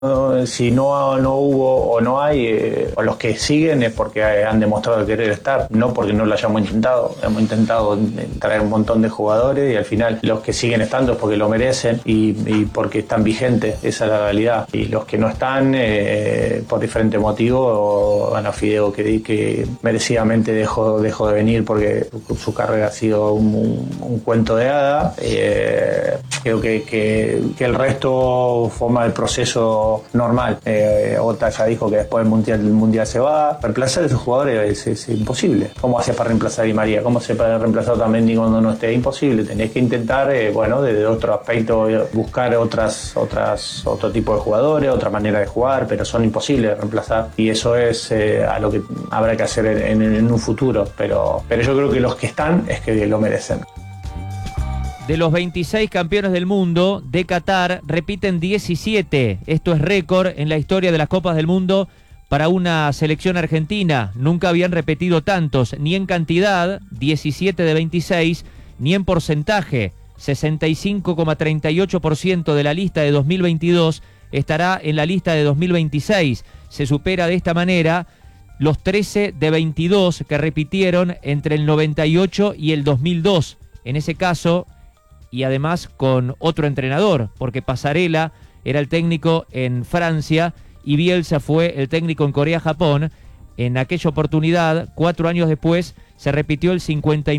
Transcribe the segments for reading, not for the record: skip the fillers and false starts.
Si no hubo o no hay, o los que siguen es porque han demostrado querer estar, no porque no lo hayamos intentado. Hemos intentado traer un montón de jugadores y al final los que siguen estando es porque lo merecen y porque están vigentes, esa es la realidad. Y los que no están, por diferentes motivos, Ana Fideo que merecidamente dejó de venir porque su carrera ha sido un cuento de hada. Creo que el resto forma el proceso normal. Ota ya dijo que después del mundial se va. Reemplazar a esos jugadores es imposible. ¿Cómo haces para reemplazar a Di María? ¿Cómo haces para reemplazar a Otamendi cuando no esté? Imposible. Tenés que intentar, desde otro aspecto, buscar otro tipo de jugadores, otra manera de jugar, pero son imposibles de reemplazar. Y eso es a lo que habrá que hacer en un futuro. Pero yo creo que los que están es que lo merecen. De los 26 campeones del mundo de Qatar, repiten 17. Esto es récord en la historia de las Copas del Mundo para una selección argentina. Nunca habían repetido tantos, ni en cantidad, 17 de 26, ni en porcentaje. 65,38% de la lista de 2022 estará en la lista de 2026. Se supera de esta manera los 13 de 22 que repitieron entre el 98 y el 2002. En ese caso, y además con otro entrenador, porque Pasarela era el técnico en Francia y Bielsa fue el técnico en Corea-Japón. En aquella oportunidad, 4 años después, se repitió el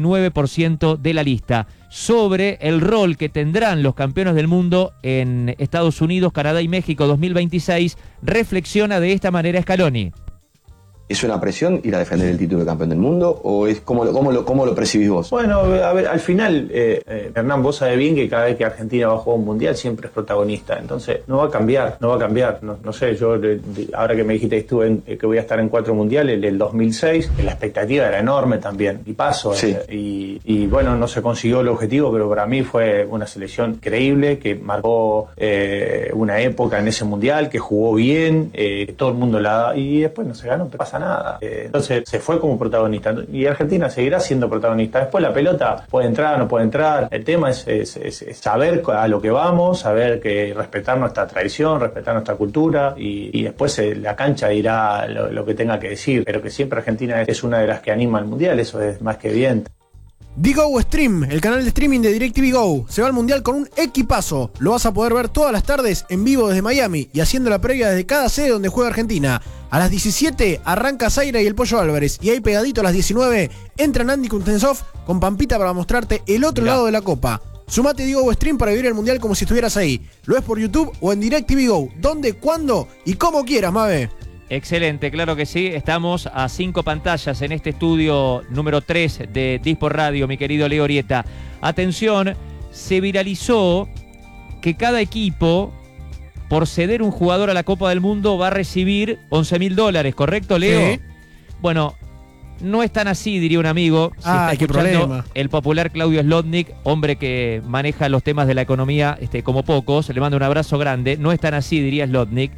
59% de la lista. Sobre el rol que tendrán los campeones del mundo en Estados Unidos, Canadá y México 2026, reflexiona de esta manera Scaloni. ¿Es una presión ir a defender el título de campeón del mundo o es cómo lo percibís vos? Bueno, a ver, al final, Hernán, vos sabés bien que cada vez que Argentina va a jugar un mundial siempre es protagonista, entonces no va a cambiar, no sé, yo ahora que me dijiste que estuve que voy a estar en 4 mundiales, el 2006, la expectativa era enorme también, y paso, sí. Y bueno, no se consiguió el objetivo, pero para mí fue una selección creíble, que marcó una época en ese mundial, que jugó bien, que todo el mundo y después no se ganó, pero pasa nada. Entonces se fue como protagonista y Argentina seguirá siendo protagonista. Después la pelota puede entrar o no puede entrar. El tema es saber a lo que vamos, saber que respetar nuestra tradición, respetar nuestra cultura y después la cancha dirá lo que tenga que decir, pero que siempre Argentina es una de las que anima al mundial, eso es más que evidente. DGO Stream, el canal de streaming de DirecTV Go, se va al mundial con un equipazo. Lo vas a poder ver todas las tardes en vivo desde Miami y haciendo la previa desde cada sede donde juega Argentina. A las 17 arranca Zaira y el Pollo Álvarez y ahí pegadito a las 19 entran Andy Kuznetsov con Pampita para mostrarte el otro lado de la copa. Sumate DGO Stream para vivir el mundial como si estuvieras ahí. Lo ves por YouTube o en DirecTV Go, donde, cuándo y como quieras, Mabe. Excelente, claro que sí. Estamos a 5 pantallas en este estudio número 3 de Dispor Radio, mi querido Leo Orieta. Atención, se viralizó que cada equipo, por ceder un jugador a la Copa del Mundo, va a recibir $11.000, ¿correcto, Leo? Sí. Bueno, no es tan así, diría un amigo. Si está qué problema. El popular Claudio Slotnick, hombre que maneja los temas de la economía como pocos, le mando un abrazo grande. No es tan así, diría Slotnick.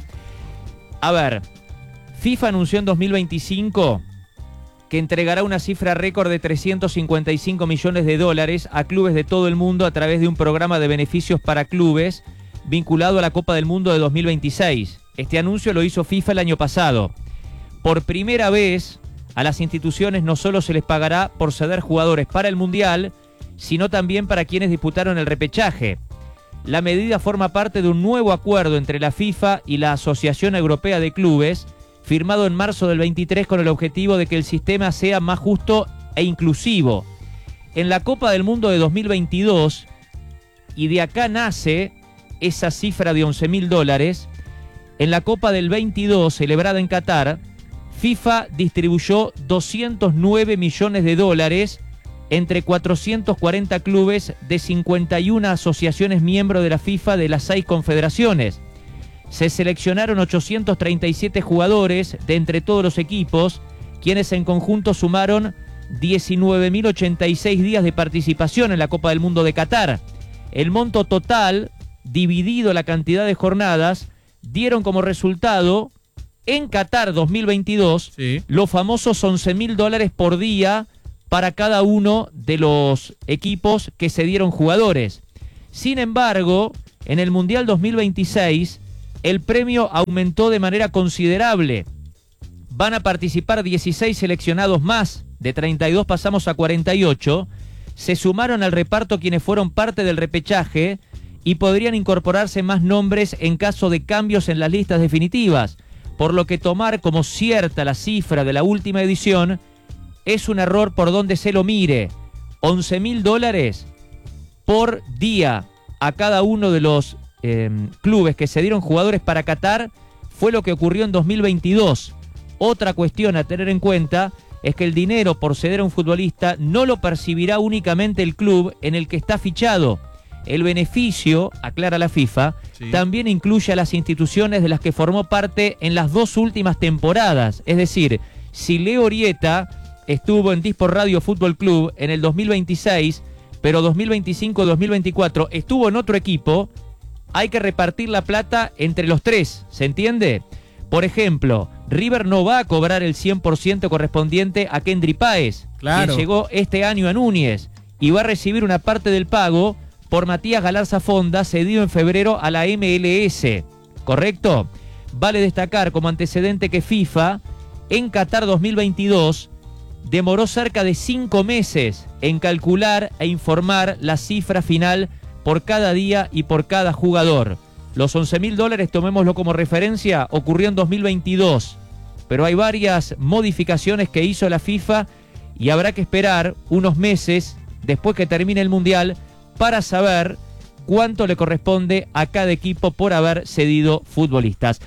A ver, FIFA anunció en 2025 que entregará una cifra récord de $355 millones a clubes de todo el mundo a través de un programa de beneficios para clubes vinculado a la Copa del Mundo de 2026. Este anuncio lo hizo FIFA el año pasado. Por primera vez, a las instituciones no solo se les pagará por ceder jugadores para el Mundial, sino también para quienes disputaron el repechaje. La medida forma parte de un nuevo acuerdo entre la FIFA y la Asociación Europea de Clubes, firmado en marzo del 23 con el objetivo de que el sistema sea más justo e inclusivo. En la Copa del Mundo de 2022, y de acá nace esa cifra de $11.000, en la Copa del 22, celebrada en Qatar, FIFA distribuyó $209 millones entre 440 clubes de 51 asociaciones miembros de la FIFA de las 6 confederaciones. Se seleccionaron 837 jugadores de entre todos los equipos, quienes en conjunto sumaron 19.086 días de participación en la Copa del Mundo de Qatar. El monto total, dividido la cantidad de jornadas, dieron como resultado, en Qatar 2022, los famosos $11.000 por día para cada uno de los equipos que se dieron jugadores. Sin embargo, en el Mundial 2026, el premio aumentó de manera considerable. Van a participar 16 seleccionados más, de 32 pasamos a 48. Se sumaron al reparto quienes fueron parte del repechaje y podrían incorporarse más nombres en caso de cambios en las listas definitivas, por lo que tomar como cierta la cifra de la última edición es un error por donde se lo mire. $11.000 por día a cada uno de los clubes que cedieron jugadores para Qatar fue lo que ocurrió en 2022. Otra cuestión a tener en cuenta es que el dinero por ceder a un futbolista no lo percibirá únicamente el club en el que está fichado. El beneficio, aclara la FIFA, también incluye a las instituciones de las que formó parte en las 2 últimas temporadas. Es decir, si Leo Orieta estuvo en Dispor Radio Fútbol Club en el 2026, pero 2025-2024 estuvo en otro equipo, hay que repartir la plata entre los 3, ¿se entiende? Por ejemplo, River no va a cobrar el 100% correspondiente a Kendry Páez, quien llegó este año a Núñez, y va a recibir una parte del pago por Matías Galarza Fonda, cedido en febrero a la MLS, ¿correcto? Vale destacar como antecedente que FIFA, en Qatar 2022, demoró cerca de 5 meses en calcular e informar la cifra final por cada día y por cada jugador. Los $11.000, tomémoslo como referencia, ocurrió en 2022, pero hay varias modificaciones que hizo la FIFA y habrá que esperar unos meses después que termine el Mundial para saber cuánto le corresponde a cada equipo por haber cedido futbolistas.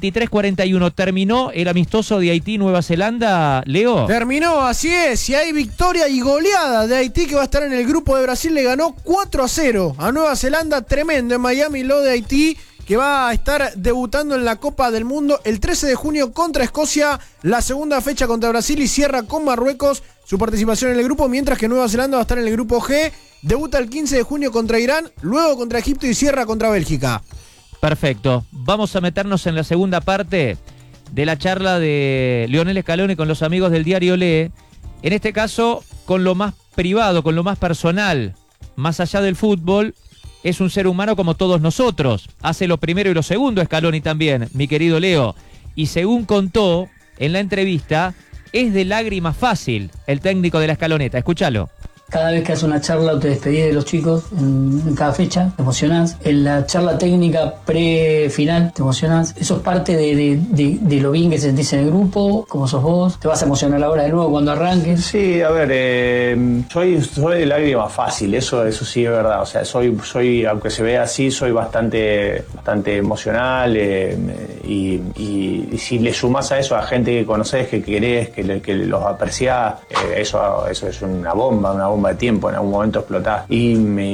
23:41, ¿terminó el amistoso de Haití-Nueva Zelanda, Leo? Terminó, así es, y hay victoria y goleada de Haití, que va a estar en el grupo de Brasil. Le ganó 4-0 a Nueva Zelanda, tremendo en Miami lo de Haití, que va a estar debutando en la Copa del Mundo el 13 de junio contra Escocia, la segunda fecha contra Brasil, y cierra con Marruecos su participación en el grupo, mientras que Nueva Zelanda va a estar en el grupo G, debuta el 15 de junio contra Irán, luego contra Egipto y cierra contra Bélgica. Perfecto, vamos a meternos en la segunda parte de la charla de Lionel Scaloni con los amigos del diario Lee, en este caso con lo más privado, con lo más personal, más allá del fútbol. Es un ser humano como todos nosotros. Hace lo primero y lo segundo Scaloni también, mi querido Leo. Y según contó en la entrevista, es de lágrima fácil el técnico de la Scaloneta. Escúchalo. Cada vez que haces una charla o te despedís de los chicos en cada fecha, te emocionás. En la charla técnica pre-final, te emocionás. Eso es parte de lo bien que se sentís en el grupo, como sos vos. Te vas a emocionar ahora de nuevo cuando arranques. Sí, a ver, soy de lágrima fácil, eso sí es verdad. O sea, soy aunque se vea así, soy bastante emocional, y si le sumás a eso a gente que conocés, que querés, que los apreciás, eso es una bomba de tiempo, en algún momento explotás. Y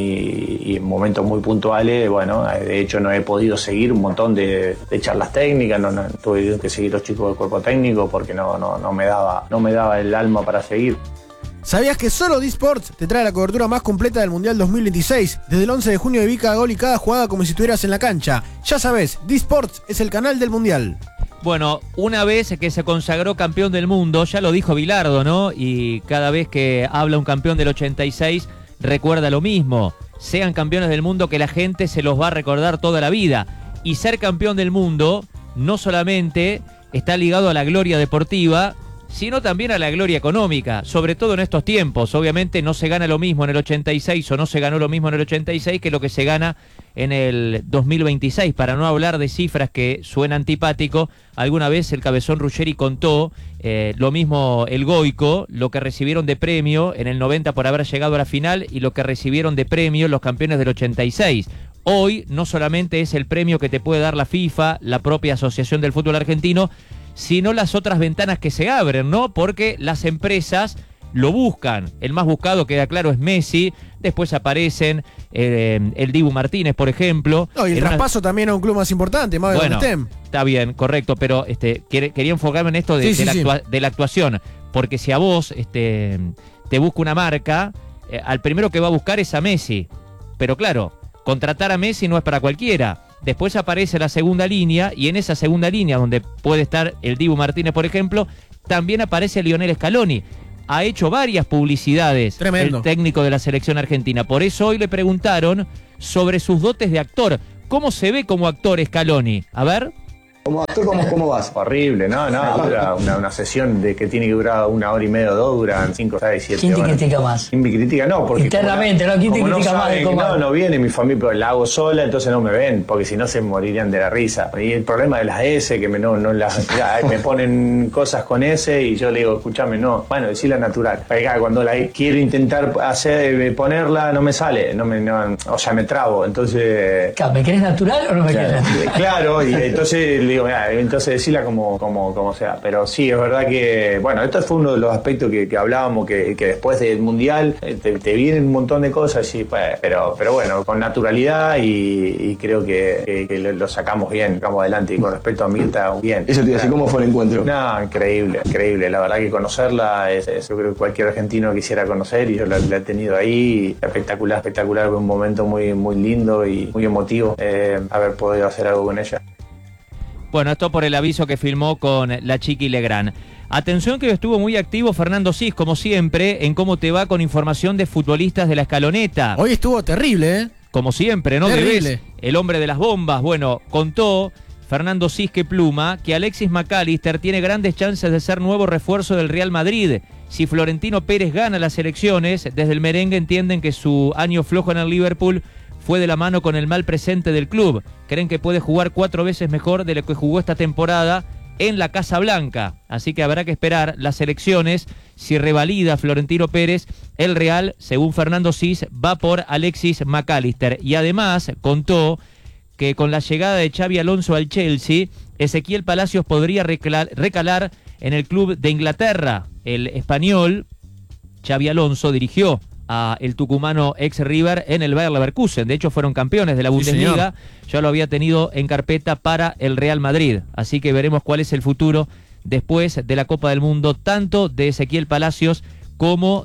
en momentos muy puntuales, bueno, de hecho no he podido seguir un montón de charlas técnicas, no tuve que seguir los chicos del cuerpo técnico porque no me daba el alma para seguir. ¿Sabías que solo D-Sports te trae la cobertura más completa del Mundial 2026? Desde el 11 de junio de cada gol y cada jugada como si estuvieras en la cancha. Ya sabes, D-Sports es el canal del Mundial. Bueno, una vez que se consagró campeón del mundo, ya lo dijo Bilardo, ¿no? Y cada vez que habla un campeón del 86, recuerda lo mismo. Sean campeones del mundo, que la gente se los va a recordar toda la vida. Y ser campeón del mundo no solamente está ligado a la gloria deportiva, sino también a la gloria económica, sobre todo en estos tiempos. Obviamente no se gana lo mismo en el 86 o no se ganó lo mismo en el 86 que lo que se gana en el 2026, para no hablar de cifras que suena antipático. Alguna vez el Cabezón Ruggeri contó, lo mismo el Goico, lo que recibieron de premio en el 90 por haber llegado a la final y lo que recibieron de premio los campeones del 86. Hoy no solamente es el premio que te puede dar la FIFA, la propia Asociación del Fútbol Argentino, sino las otras ventanas que se abren, ¿no? Porque las empresas lo buscan. El más buscado, queda claro, es Messi. Después aparecen el Dibu Martínez, por ejemplo. No, y el traspaso también a un club más importante, más bueno, está bien, correcto, pero quería enfocarme en esto de la actuación. Porque si a vos te busca una marca, al primero que va a buscar es a Messi. Pero claro, contratar a Messi no es para cualquiera. Después aparece la segunda línea, y en esa segunda línea, donde puede estar el Dibu Martínez, por ejemplo, también aparece Lionel Scaloni. Ha hecho varias publicidades. Tremendo. El técnico de la selección argentina. Por eso hoy le preguntaron sobre sus dotes de actor. ¿Cómo se ve como actor Scaloni? A ver. Como actor, ¿cómo vas? Horrible, no, dura una sesión de que tiene que durar 1 hora y media o 2, duran 5, 6, 7 ¿Quién te horas. critica más? ¿Quién me critica? No, porque internamente, ¿no? ¿Quién te como critica más de cómo? No viene mi familia, pero la hago sola, entonces no me ven, porque si no se morirían de la risa. Y el problema de las S, que me ponen cosas con S y yo le digo, escúchame, no, bueno, decirla natural. Cuando la quiero intentar ponerla, no me sale, o sea, me trabo, entonces... ¿Me querés natural o no me querés natural? Claro, y entonces le digo, entonces decirla como sea. Pero sí, es verdad que, bueno, esto fue uno de los aspectos que hablábamos, que después del Mundial te vienen un montón de cosas, sí, pero bueno, con naturalidad y creo que lo sacamos bien, sacamos adelante. Y con respecto a Mirta, bien. Eso te iba a decir, ¿cómo fue el encuentro? No, increíble. La verdad que conocerla, yo creo que cualquier argentino quisiera conocer y yo la he tenido ahí. Espectacular, fue un momento muy, muy lindo y muy emotivo haber podido hacer algo con ella. Bueno, esto por el aviso que filmó con la Chiqui Legrand. Atención que estuvo muy activo Fernando Sis, como siempre, en Cómo Te Va con información de futbolistas de la escaloneta. Hoy estuvo terrible, ¿eh? Como siempre, ¿no? Terrible. El hombre de las bombas. Bueno, contó Fernando Sis Pluma que Alexis McAllister tiene grandes chances de ser nuevo refuerzo del Real Madrid. Si Florentino Pérez gana las elecciones, desde el merengue entienden que su año flojo en el Liverpool fue de la mano con el mal presente del club. Creen que puede jugar 4 veces mejor de lo que jugó esta temporada en la Casa Blanca. Así que habrá que esperar las elecciones. Si revalida Florentino Pérez, el Real, según Fernando Sis, va por Alexis McAllister. Y además contó que con la llegada de Xabi Alonso al Chelsea, Ezequiel Palacios podría recalar en el club de Inglaterra. El español, Xabi Alonso, dirigió a el tucumano ex River en el Bayer Leverkusen. De hecho, fueron campeones de la Bundesliga. Sí, ya lo había tenido en carpeta para el Real Madrid. Así que veremos cuál es el futuro después de la Copa del Mundo, tanto de Ezequiel Palacios como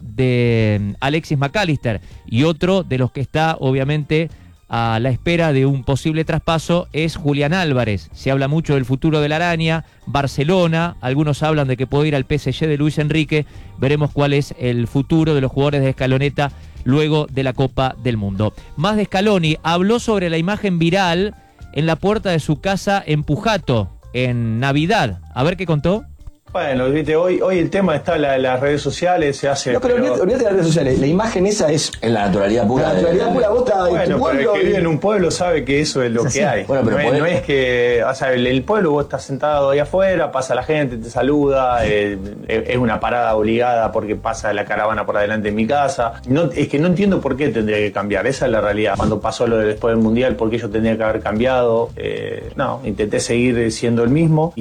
de Alexis McAllister. Y otro de los que está, obviamente, a la espera de un posible traspaso es Julián Álvarez. Se habla mucho del futuro de la araña, Barcelona, algunos hablan de que puede ir al PSG de Luis Enrique. Veremos cuál es el futuro de los jugadores de Escaloneta luego de la Copa del Mundo. Más de Scaloni, habló sobre la imagen viral en la puerta de su casa en Pujato, en Navidad. A ver qué contó. Bueno, viste, hoy el tema está en las redes sociales, se hace... No, pero olvídate de las redes sociales, la imagen esa es... En la naturalidad pura. La naturalidad pura, vos estás en tu Bueno, pero pueblo el que vive en un pueblo sabe que eso es lo que hay. Bueno, pero no es que, o sea, el pueblo, vos estás sentado ahí afuera, pasa la gente, te saluda, es una parada obligada porque pasa la caravana por adelante de mi casa. Es que no entiendo por qué tendría que cambiar, esa es la realidad. Cuando pasó lo de después del Mundial, ¿por qué yo tendría que haber cambiado? No, intenté seguir siendo el mismo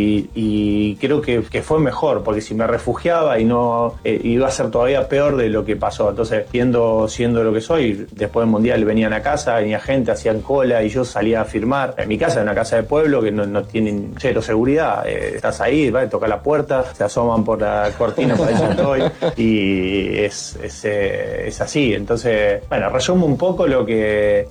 y creo que fue mejor, porque si me refugiaba y no iba a ser todavía peor de lo que pasó. Entonces, siendo lo que soy, después del Mundial venían a casa, venía gente, hacían cola y yo salía a firmar. En mi casa es una casa de pueblo que no tienen cero seguridad. Estás ahí, vas a tocar la puerta, se asoman por la cortina, por ahí yo estoy, y es así. Entonces, bueno, resumo un poco lo que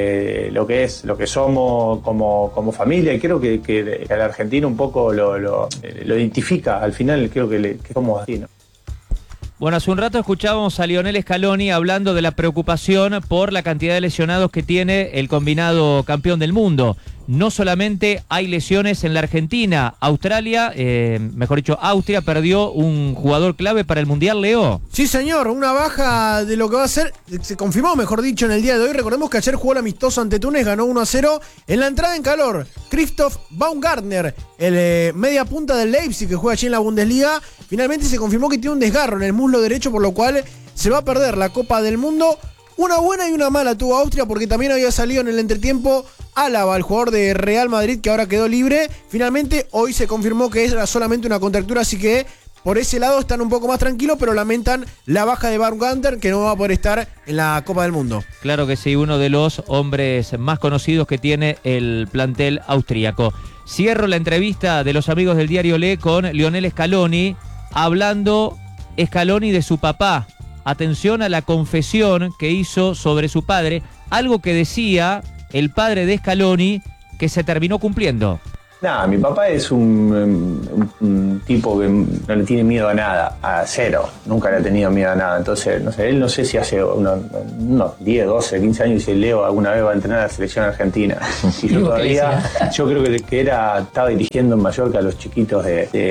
somos como familia, y creo que al argentino un poco lo identifica. Al final creo que somos así, ¿no? Bueno, hace un rato escuchábamos a Lionel Scaloni hablando de la preocupación por la cantidad de lesionados que tiene el combinado campeón del mundo. No solamente hay lesiones en la Argentina, Austria perdió un jugador clave para el Mundial, Leo. Sí, señor, una baja de lo que va a ser, se confirmó, mejor dicho, en el día de hoy. Recordemos que ayer jugó el amistoso ante Túnez, ganó 1-0. En la entrada en calor, Christoph Baumgartner, el media punta del Leipzig que juega allí en la Bundesliga, finalmente se confirmó que tiene un desgarro en el muslo derecho, por lo cual se va a perder la Copa del Mundo. Una buena y una mala tuvo Austria, porque también había salido en el entretiempo Álava, el jugador de Real Madrid, que ahora quedó libre. Finalmente hoy se confirmó que era solamente una contractura, así que por ese lado están un poco más tranquilos, pero lamentan la baja de Baumgartner, que no va a poder estar en la Copa del Mundo. Claro que sí, uno de los hombres más conocidos que tiene el plantel austríaco. Cierro la entrevista de los amigos del diario Le con Lionel Scaloni, hablando Scaloni de su papá. Atención a la confesión que hizo sobre su padre, algo que decía el padre de Scaloni que se terminó cumpliendo. Nada, mi papá es un tipo que no le tiene miedo a nada, a cero. Nunca le ha tenido miedo a nada. Entonces, no sé, él no sé si hace unos 10, 12, 15 años dice, Leo alguna vez va a entrenar a la selección argentina. Y yo todavía, yo creo que estaba dirigiendo en Mallorca a los chiquitos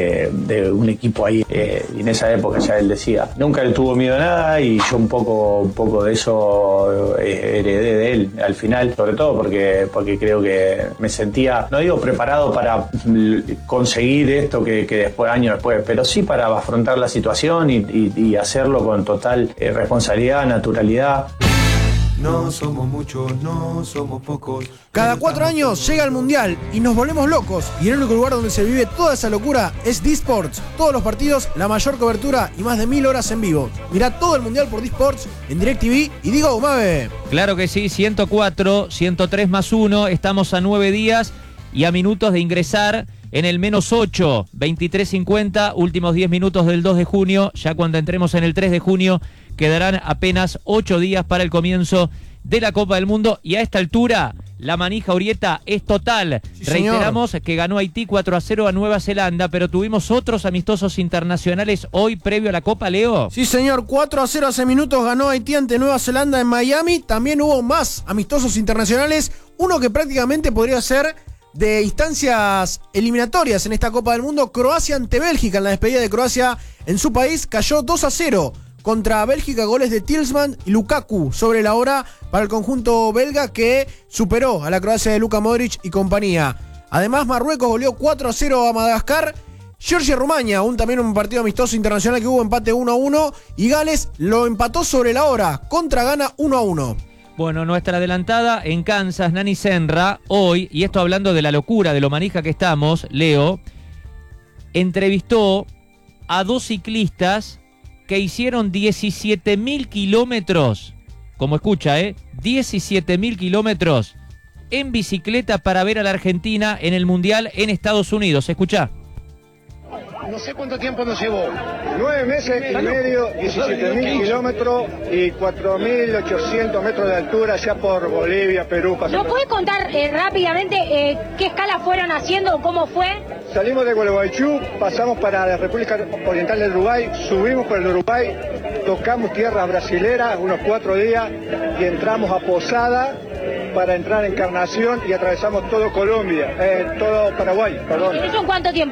de un equipo ahí. Y en esa época ya él decía, nunca le tuvo miedo a nada y yo un poco de eso heredé de él al final, sobre todo porque creo que me sentía, no digo preparado para conseguir esto que después, años después, pero sí para afrontar la situación y hacerlo con total responsabilidad, naturalidad. No somos muchos, no somos pocos. Cada 4 años llega el Mundial y nos volvemos locos. Y el único lugar donde se vive toda esa locura es D-Sports. Todos los partidos, la mayor cobertura y más de 1000 horas en vivo. Mirá todo el Mundial por D-Sports en DirecTV y digo, Mave. Claro que sí, 104, 103 más 1. Estamos a 9 días y a minutos de ingresar en el -8, 23:50, últimos 10 minutos del 2 de junio. Ya cuando entremos en el 3 de junio quedarán apenas 8 días para el comienzo de la Copa del Mundo. Y a esta altura, la manija Urieta es total. Sí, señor. Reiteramos que ganó Haití 4-0 a Nueva Zelanda, pero tuvimos otros amistosos internacionales hoy previo a la Copa, Leo. Sí, señor, 4-0 hace minutos ganó Haití ante Nueva Zelanda en Miami. También hubo más amistosos internacionales. Uno que prácticamente podría ser de instancias eliminatorias en esta Copa del Mundo. Croacia ante Bélgica. En la despedida de Croacia en su país cayó 2-0 contra Bélgica, goles de Tielemans y Lukaku sobre la hora para el conjunto belga, que superó a la Croacia de Luka Modric y compañía. Además, Marruecos goleó 4-0 a Madagascar. Georgia-Rumania, también un partido amistoso internacional que hubo empate 1-1, y Gales lo empató sobre la hora contra Ghana 1-1. Bueno, nuestra adelantada en Kansas, Nani Senra, hoy, y esto hablando de la locura, de lo manija que estamos, Leo, entrevistó a 2 ciclistas que hicieron 17.000 kilómetros, como escucha, 17.000 kilómetros en bicicleta para ver a la Argentina en el Mundial en Estados Unidos. Escuchá. No sé cuánto tiempo nos llevó. 9 meses y medio, 17.000 kilómetros y 4.800 metros de altura ya por Bolivia, Perú. ¿Nos puede contar rápidamente qué escalas fueron haciendo o cómo fue? Salimos de Gualeguaychú, pasamos para la República Oriental del Uruguay, subimos por el Uruguay, tocamos tierras brasileras unos 4 días y entramos a Posada para entrar en Encarnación y atravesamos todo Colombia, todo Paraguay, perdón. ¿Y eso en cuánto tiempo?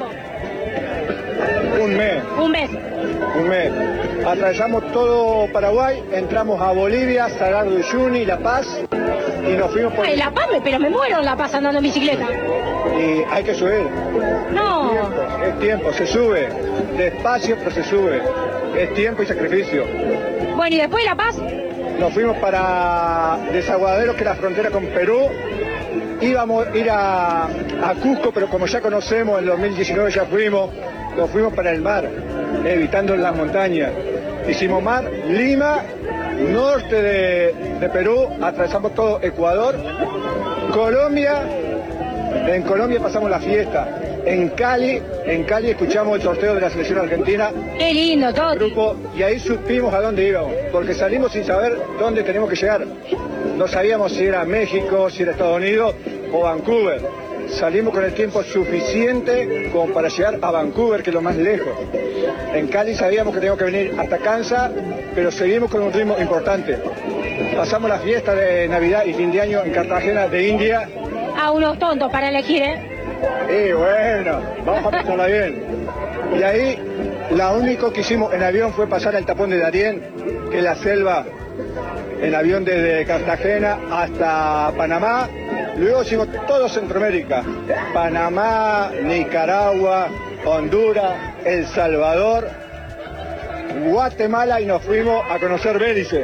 Un mes. Un mes. Un mes. Atravesamos todo Paraguay, entramos a Bolivia, Salar de Uyuni, La Paz y nos fuimos por... La Paz, pero me muero en La Paz andando en bicicleta. Y hay que subir. No. Es tiempo, se sube. Despacio, pero se sube. Es tiempo y sacrificio. Bueno, ¿y después de La Paz? Nos fuimos para Desaguadero, que es la frontera con Perú. Íbamos a ir a Cusco, pero como ya conocemos, en 2019 ya fuimos, nos fuimos para el mar, evitando las montañas. Hicimos mar, Lima, norte de Perú, atravesamos todo Ecuador, Colombia, en Colombia pasamos la fiesta. En Cali escuchamos el sorteo de la selección argentina. Qué lindo todo. Grupo, y ahí supimos a dónde íbamos, porque salimos sin saber dónde teníamos que llegar. No sabíamos si era México, si era Estados Unidos o Vancouver. Salimos con el tiempo suficiente como para llegar a Vancouver, que es lo más lejos. En Cali sabíamos que teníamos que venir hasta Kansas, pero seguimos con un ritmo importante. Pasamos la fiesta de Navidad y fin de año en Cartagena de India. A unos tontos para elegir, Y bueno, vamos a pasarla bien. Y ahí, lo único que hicimos en avión fue pasar el tapón de Darién, que es la selva, en avión desde Cartagena hasta Panamá. Luego hicimos todo Centroamérica, Panamá, Nicaragua, Honduras, El Salvador, Guatemala, y nos fuimos a conocer Belice.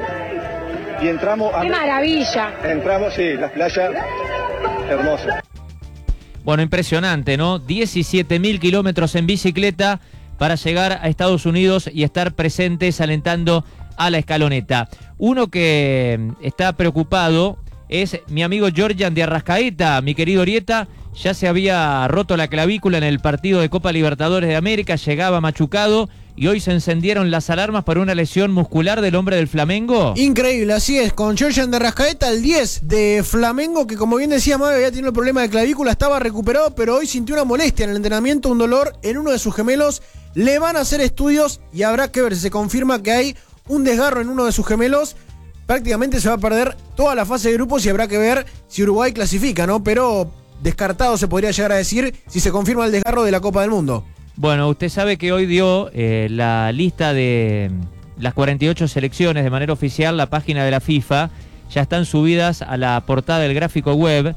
Y entramos a... ¡Qué maravilla! Entramos, sí, las playas hermosas. Bueno, impresionante, ¿no? 17.000 kilómetros en bicicleta para llegar a Estados Unidos y estar presentes alentando a la escaloneta. Uno que está preocupado es mi amigo Georgian de Arrascaeta, mi querido Orieta. Ya se había roto la clavícula en el partido de Copa Libertadores de América, llegaba machucado y hoy se encendieron las alarmas para una lesión muscular del hombre del Flamengo. Increíble, así es, con Georgian de Arrascaeta, el 10 de Flamengo, que como bien decía Mabe, había tenido el problema de clavícula, estaba recuperado, pero hoy sintió una molestia en el entrenamiento, un dolor en uno de sus gemelos. Le van a hacer estudios y habrá que ver si se confirma que hay un desgarro en uno de sus gemelos. Prácticamente se va a perder toda la fase de grupos y habrá que ver si Uruguay clasifica, ¿no? Pero descartado se podría llegar a decir si se confirma el desgarro de la Copa del Mundo. Bueno, usted sabe que hoy dio la lista de las 48 selecciones de manera oficial, la página de la FIFA. Ya están subidas a la portada del gráfico web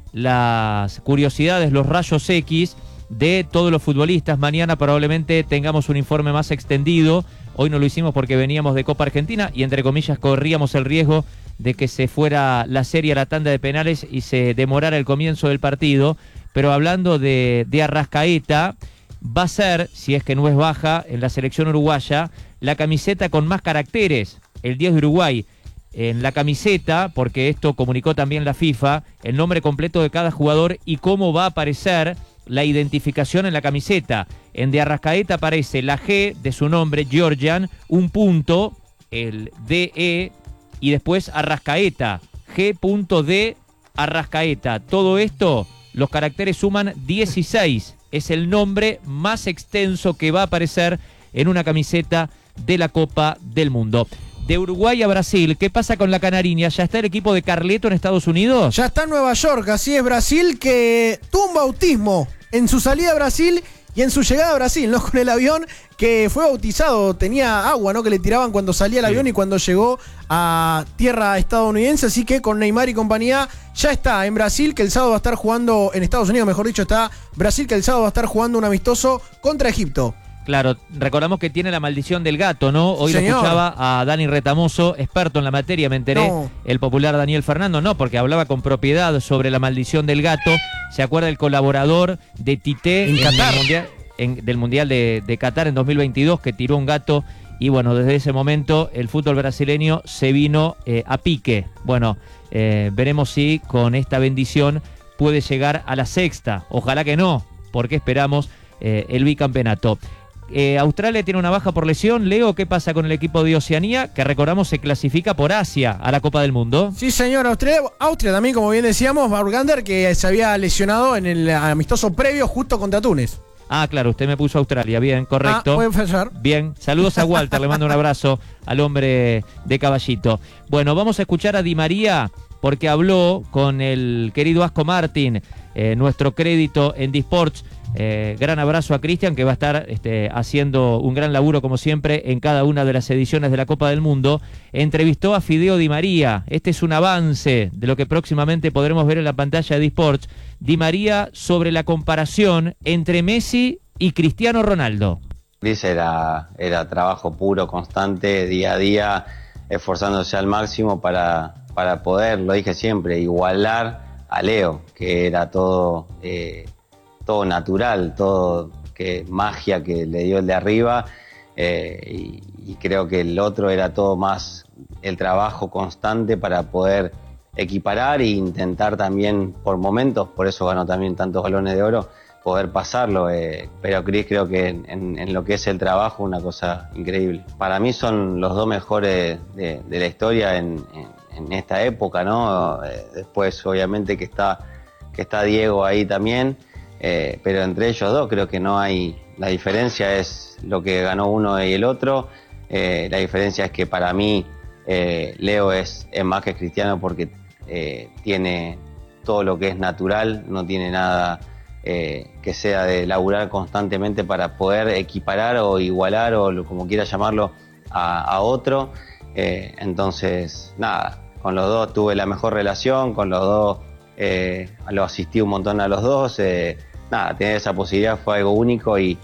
las curiosidades, los rayos X de todos los futbolistas. Mañana probablemente tengamos un informe más extendido. Hoy no lo hicimos porque veníamos de Copa Argentina y entre comillas corríamos el riesgo de que se fuera la serie a la tanda de penales y se demorara el comienzo del partido. Pero hablando de Arrascaeta, va a ser, si es que no es baja, en la selección uruguaya, la camiseta con más caracteres, el 10 de Uruguay. En la camiseta, porque esto comunicó también la FIFA, el nombre completo de cada jugador y cómo va a aparecer la identificación en la camiseta. En de Arrascaeta aparece la G de su nombre, Georgian, un punto, el DE, y después Arrascaeta, G.D. Arrascaeta. Todo esto, los caracteres suman 16. Es el nombre más extenso que va a aparecer en una camiseta de la Copa del Mundo. De Uruguay a Brasil, ¿qué pasa con la Canariña? ¿Ya está el equipo de Carleto en Estados Unidos? Ya está en Nueva York, así es, Brasil, que tuvo un bautismo en su salida a Brasil y en su llegada a Brasil, ¿no? Con el avión que fue bautizado, tenía agua, ¿no? Que le tiraban cuando salía el avión y cuando llegó a tierra estadounidense, así que con Neymar y compañía ya está en Brasil, que el sábado va a estar jugando, en Estados Unidos mejor dicho, está Brasil, que el sábado va a estar jugando un amistoso contra Egipto. Claro, recordamos que tiene la maldición del gato, ¿no? Hoy lo escuchaba a Dani Retamoso, experto en la materia, me enteré, el popular Daniel Fernando, no, porque hablaba con propiedad sobre la maldición del gato. ¿Se acuerda el colaborador de Tite en Qatar? Del Mundial de Qatar en 2022, que tiró un gato? Y bueno, desde ese momento el fútbol brasileño se vino a pique. Bueno, veremos si con esta bendición puede llegar a la sexta. Ojalá que no, porque esperamos el bicampeonato. Australia tiene una baja por lesión. Leo, ¿qué pasa con el equipo de Oceanía? Que recordamos se clasifica por Asia a la Copa del Mundo. Sí, señor. Austria también, como bien decíamos, Burgander, que se había lesionado en el amistoso previo justo contra Túnez. Ah, claro, usted me puso Australia, bien, correcto. Pueden fallar. Bien, saludos a Walter, le mando un abrazo al hombre de Caballito. Bueno, vamos a escuchar a Di María, porque habló con el querido Asco Martín, nuestro crédito en Disports. Gran abrazo a Cristian, que va a estar haciendo un gran laburo como siempre en cada una de las ediciones de la Copa del Mundo. Entrevistó a Fideo Di María. Este es un avance de lo que próximamente podremos ver en la pantalla de Disports. Di María sobre la comparación entre Messi y Cristiano Ronaldo. Cris era trabajo puro, constante, día a día, esforzándose al máximo para poder, lo dije siempre, igualar a Leo, que era todo natural, todo magia que le dio el de arriba, y creo que el otro era todo más el trabajo constante para poder equiparar e intentar también por momentos, por eso ganó también tantos balones de oro, poder pasarlo, pero Cris creo que en lo que es el trabajo una cosa increíble. Para mí son los dos mejores de la historia en esta época, ¿no? Después obviamente que está Diego ahí también, pero entre ellos dos creo que no hay, la diferencia es lo que ganó uno y el otro. La diferencia es que para mí Leo es más que Cristiano porque tiene todo lo que es natural, no tiene nada que sea de laburar constantemente para poder equiparar o igualar o como quiera llamarlo a otro. Entonces nada, con los dos tuve la mejor relación, con los dos lo asistí un montón a los dos. Nada, tener esa posibilidad fue algo único y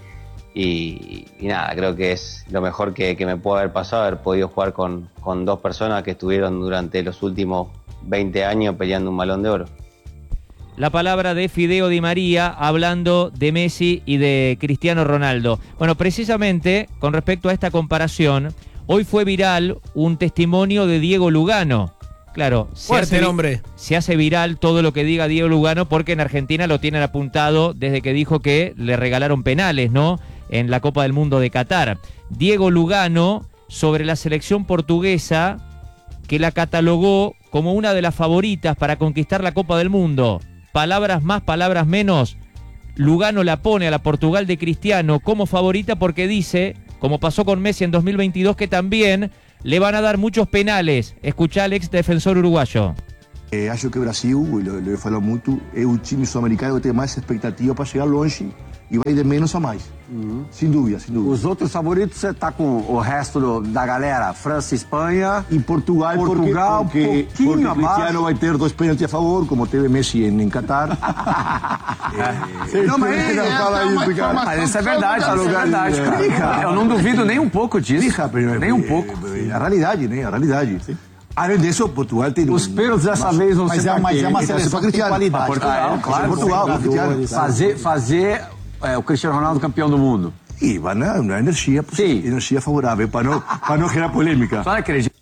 nada, creo que es lo mejor que me puede haber pasado, haber podido jugar con dos personas que estuvieron durante los últimos 20 años peleando un Balón de Oro. La palabra de Fideo Di María hablando de Messi y de Cristiano Ronaldo. Bueno, precisamente con respecto a esta comparación, hoy fue viral un testimonio de Diego Lugano. Claro, fuerte el hombre. Se hace viral todo lo que diga Diego Lugano porque en Argentina lo tienen apuntado desde que dijo que le regalaron penales, ¿no? en la Copa del Mundo de Qatar. Diego Lugano, sobre la selección portuguesa, que la catalogó como una de las favoritas para conquistar la Copa del Mundo. Palabras más, palabras menos. Lugano la pone a la Portugal de Cristiano como favorita porque dice, como pasó con Messi en 2022, que también le van a dar muchos penales. Escuchá al ex defensor uruguayo. Acho que o Brasil, eu ia falar muito, é o time sul-americano que tem mais expectativa para chegar longe e vai de menos a mais. Sem dúvida, sem dúvida. Os outros favoritos, você tá com o resto da galera? França, Espanha e Portugal, porque Cristiano vai ter 2 pênaltis a favor, como teve Messi em Qatar. Não, mas isso é verdade, é verdade. Eu não duvido nem um pouco disso. Nem um pouco. A realidade, né? A realidade. Além disso, Portugal tem... Os pênaltis dessa vez não se mas é uma seleção de qualidade. Portugal, claro. Portugal. Fazer o Cristiano Ronaldo campeão do mundo. E vai na energia favorável, para não gerar polêmica. Só acredito.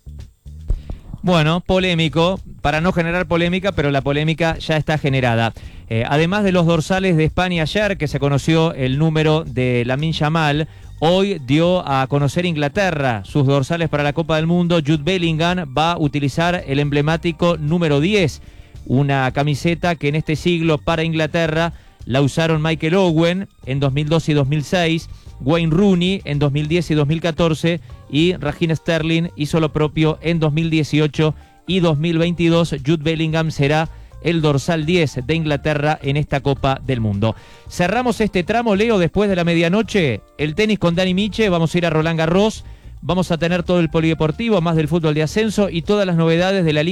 Bueno, polémico, para no generar polémica, pero la polémica ya está generada. Además de los dorsales de España ayer, que se conoció el número de Lamine Yamal, hoy dio a conocer Inglaterra sus dorsales para la Copa del Mundo. Jude Bellingham va a utilizar el emblemático número 10, una camiseta que en este siglo para Inglaterra la usaron Michael Owen en 2002 y 2006, Wayne Rooney en 2010 y 2014 y Raheem Sterling hizo lo propio en 2018 y 2022. Jude Bellingham será el dorsal 10 de Inglaterra en esta Copa del Mundo. Cerramos este tramo, Leo, después de la medianoche. El tenis con Dani Miche, vamos a ir a Roland Garros, vamos a tener todo el polideportivo, más del fútbol de ascenso y todas las novedades de la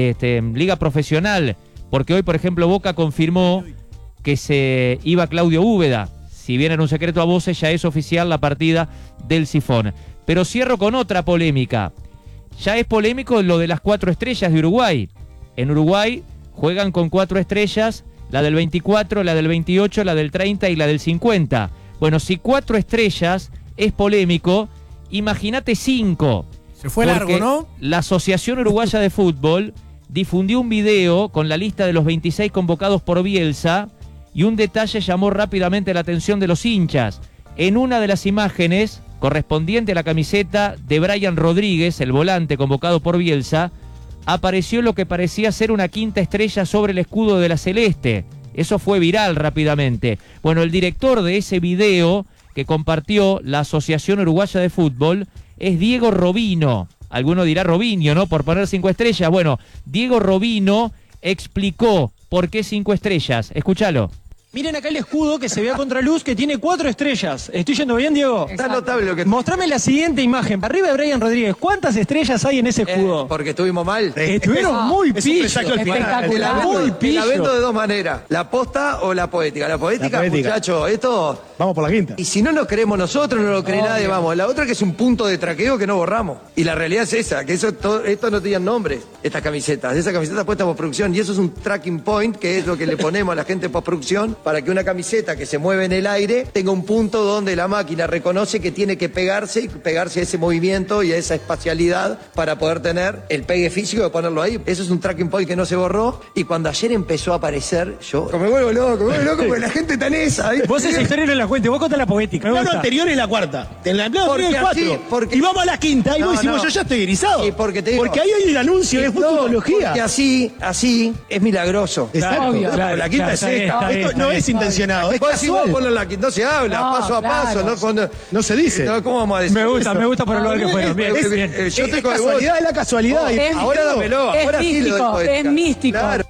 liga profesional, porque hoy, por ejemplo, Boca confirmó que se iba Claudio Úbeda. Si bien era un secreto a voces, ya es oficial la partida del Sifón. Pero cierro con otra polémica. Ya es polémico lo de las 4 estrellas de Uruguay. En Uruguay juegan con 4 estrellas, la del 24, la del 28, la del 30 y la del 50. Bueno, si 4 estrellas es polémico, imagínate 5. Se fue largo, ¿no? La Asociación Uruguaya de Fútbol difundió un video con la lista de los 26 convocados por Bielsa y un detalle llamó rápidamente la atención de los hinchas. En una de las imágenes, correspondiente a la camiseta de Brian Rodríguez, el volante convocado por Bielsa, apareció lo que parecía ser una 5ª estrella sobre el escudo de la Celeste. Eso fue viral rápidamente. Bueno, el director de ese video que compartió la Asociación Uruguaya de Fútbol es Diego Robino. Alguno dirá Robinho, ¿no? Por poner 5 estrellas. Bueno, Diego Robino explicó por qué 5 estrellas. Escúchalo. Miren acá el escudo que se ve a contraluz que tiene 4 estrellas. ¿Estoy yendo bien, Diego? Está notable lo que... Mostrame la siguiente imagen. Arriba de Brian Rodríguez, ¿cuántas estrellas hay en ese escudo? Porque estuvimos mal. Estuvieron muy pillos. Espectacular. La vendo de 2 maneras. La posta o la poética. La poética, muchachos, esto... Vamos por la 5ª. Y si no nos creemos nosotros, no lo cree nadie, vamos. La otra que es un punto de traqueo que no borramos. Y la realidad es esa, que esto no tenían nombre, estas camisetas. Esa camiseta puesta en postproducción. Y eso es un tracking point, que es lo que le ponemos a la gente en postproducción, para que una camiseta que se mueve en el aire tenga un punto donde la máquina reconoce que tiene que pegarse a ese movimiento y a esa espacialidad para poder tener el pegue físico de ponerlo ahí. Eso es un tracking point que no se borró. Y cuando ayer empezó a aparecer, yo me vuelvo loco porque la gente está en esa. ¿Viste? Vos esa historia no la cuentes, vos contás la poética. La anterior es la 4ª. En la anterior es la 4. Y vamos a la 5ª. Y vos decimos, yo ya estoy erizado. Y porque te digo, porque ahí hay el anuncio, es futbología. Porque así es milagroso. Exacto. Claro, la 5ª es esta. Esto no es intencionado. Es casual. No se habla, paso a paso. No se dice. ¿Cómo vamos a decir? Me gusta por el lugar que fueron. Bien. Yo estoy con casualidad, es la casualidad. Ahora dámelo. Ahora sí lo doy poética. Es místico. Claro.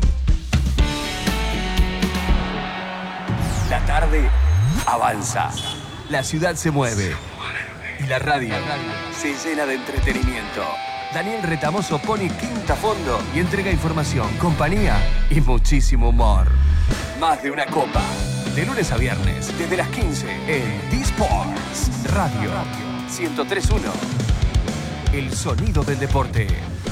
La tarde avanza. La ciudad se mueve. Y la radio se llena de entretenimiento. Daniel Retamoso pone quinta a fondo y entrega información, compañía y muchísimo humor. Más de una copa. De lunes a viernes, desde las 15 en D-Sports Radio 103.1. El sonido del deporte.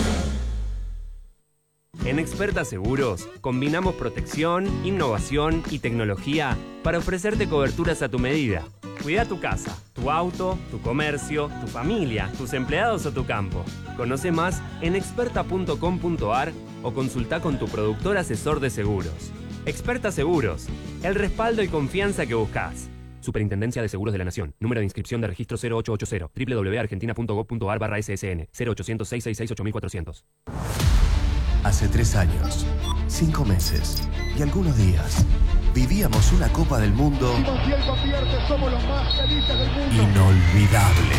En Experta Seguros, combinamos protección, innovación y tecnología para ofrecerte coberturas a tu medida. Cuida tu casa, tu auto, tu comercio, tu familia, tus empleados o tu campo. Conoce más en experta.com.ar o consulta con tu productor asesor de seguros. Experta Seguros, el respaldo y confianza que buscas. Superintendencia de Seguros de la Nación. Número de inscripción de registro 0880. www.argentina.gov.ar/ssn. 0800-666-8400. Hace 3 años, 5 meses y algunos días vivíamos una Copa del Mundo inolvidable.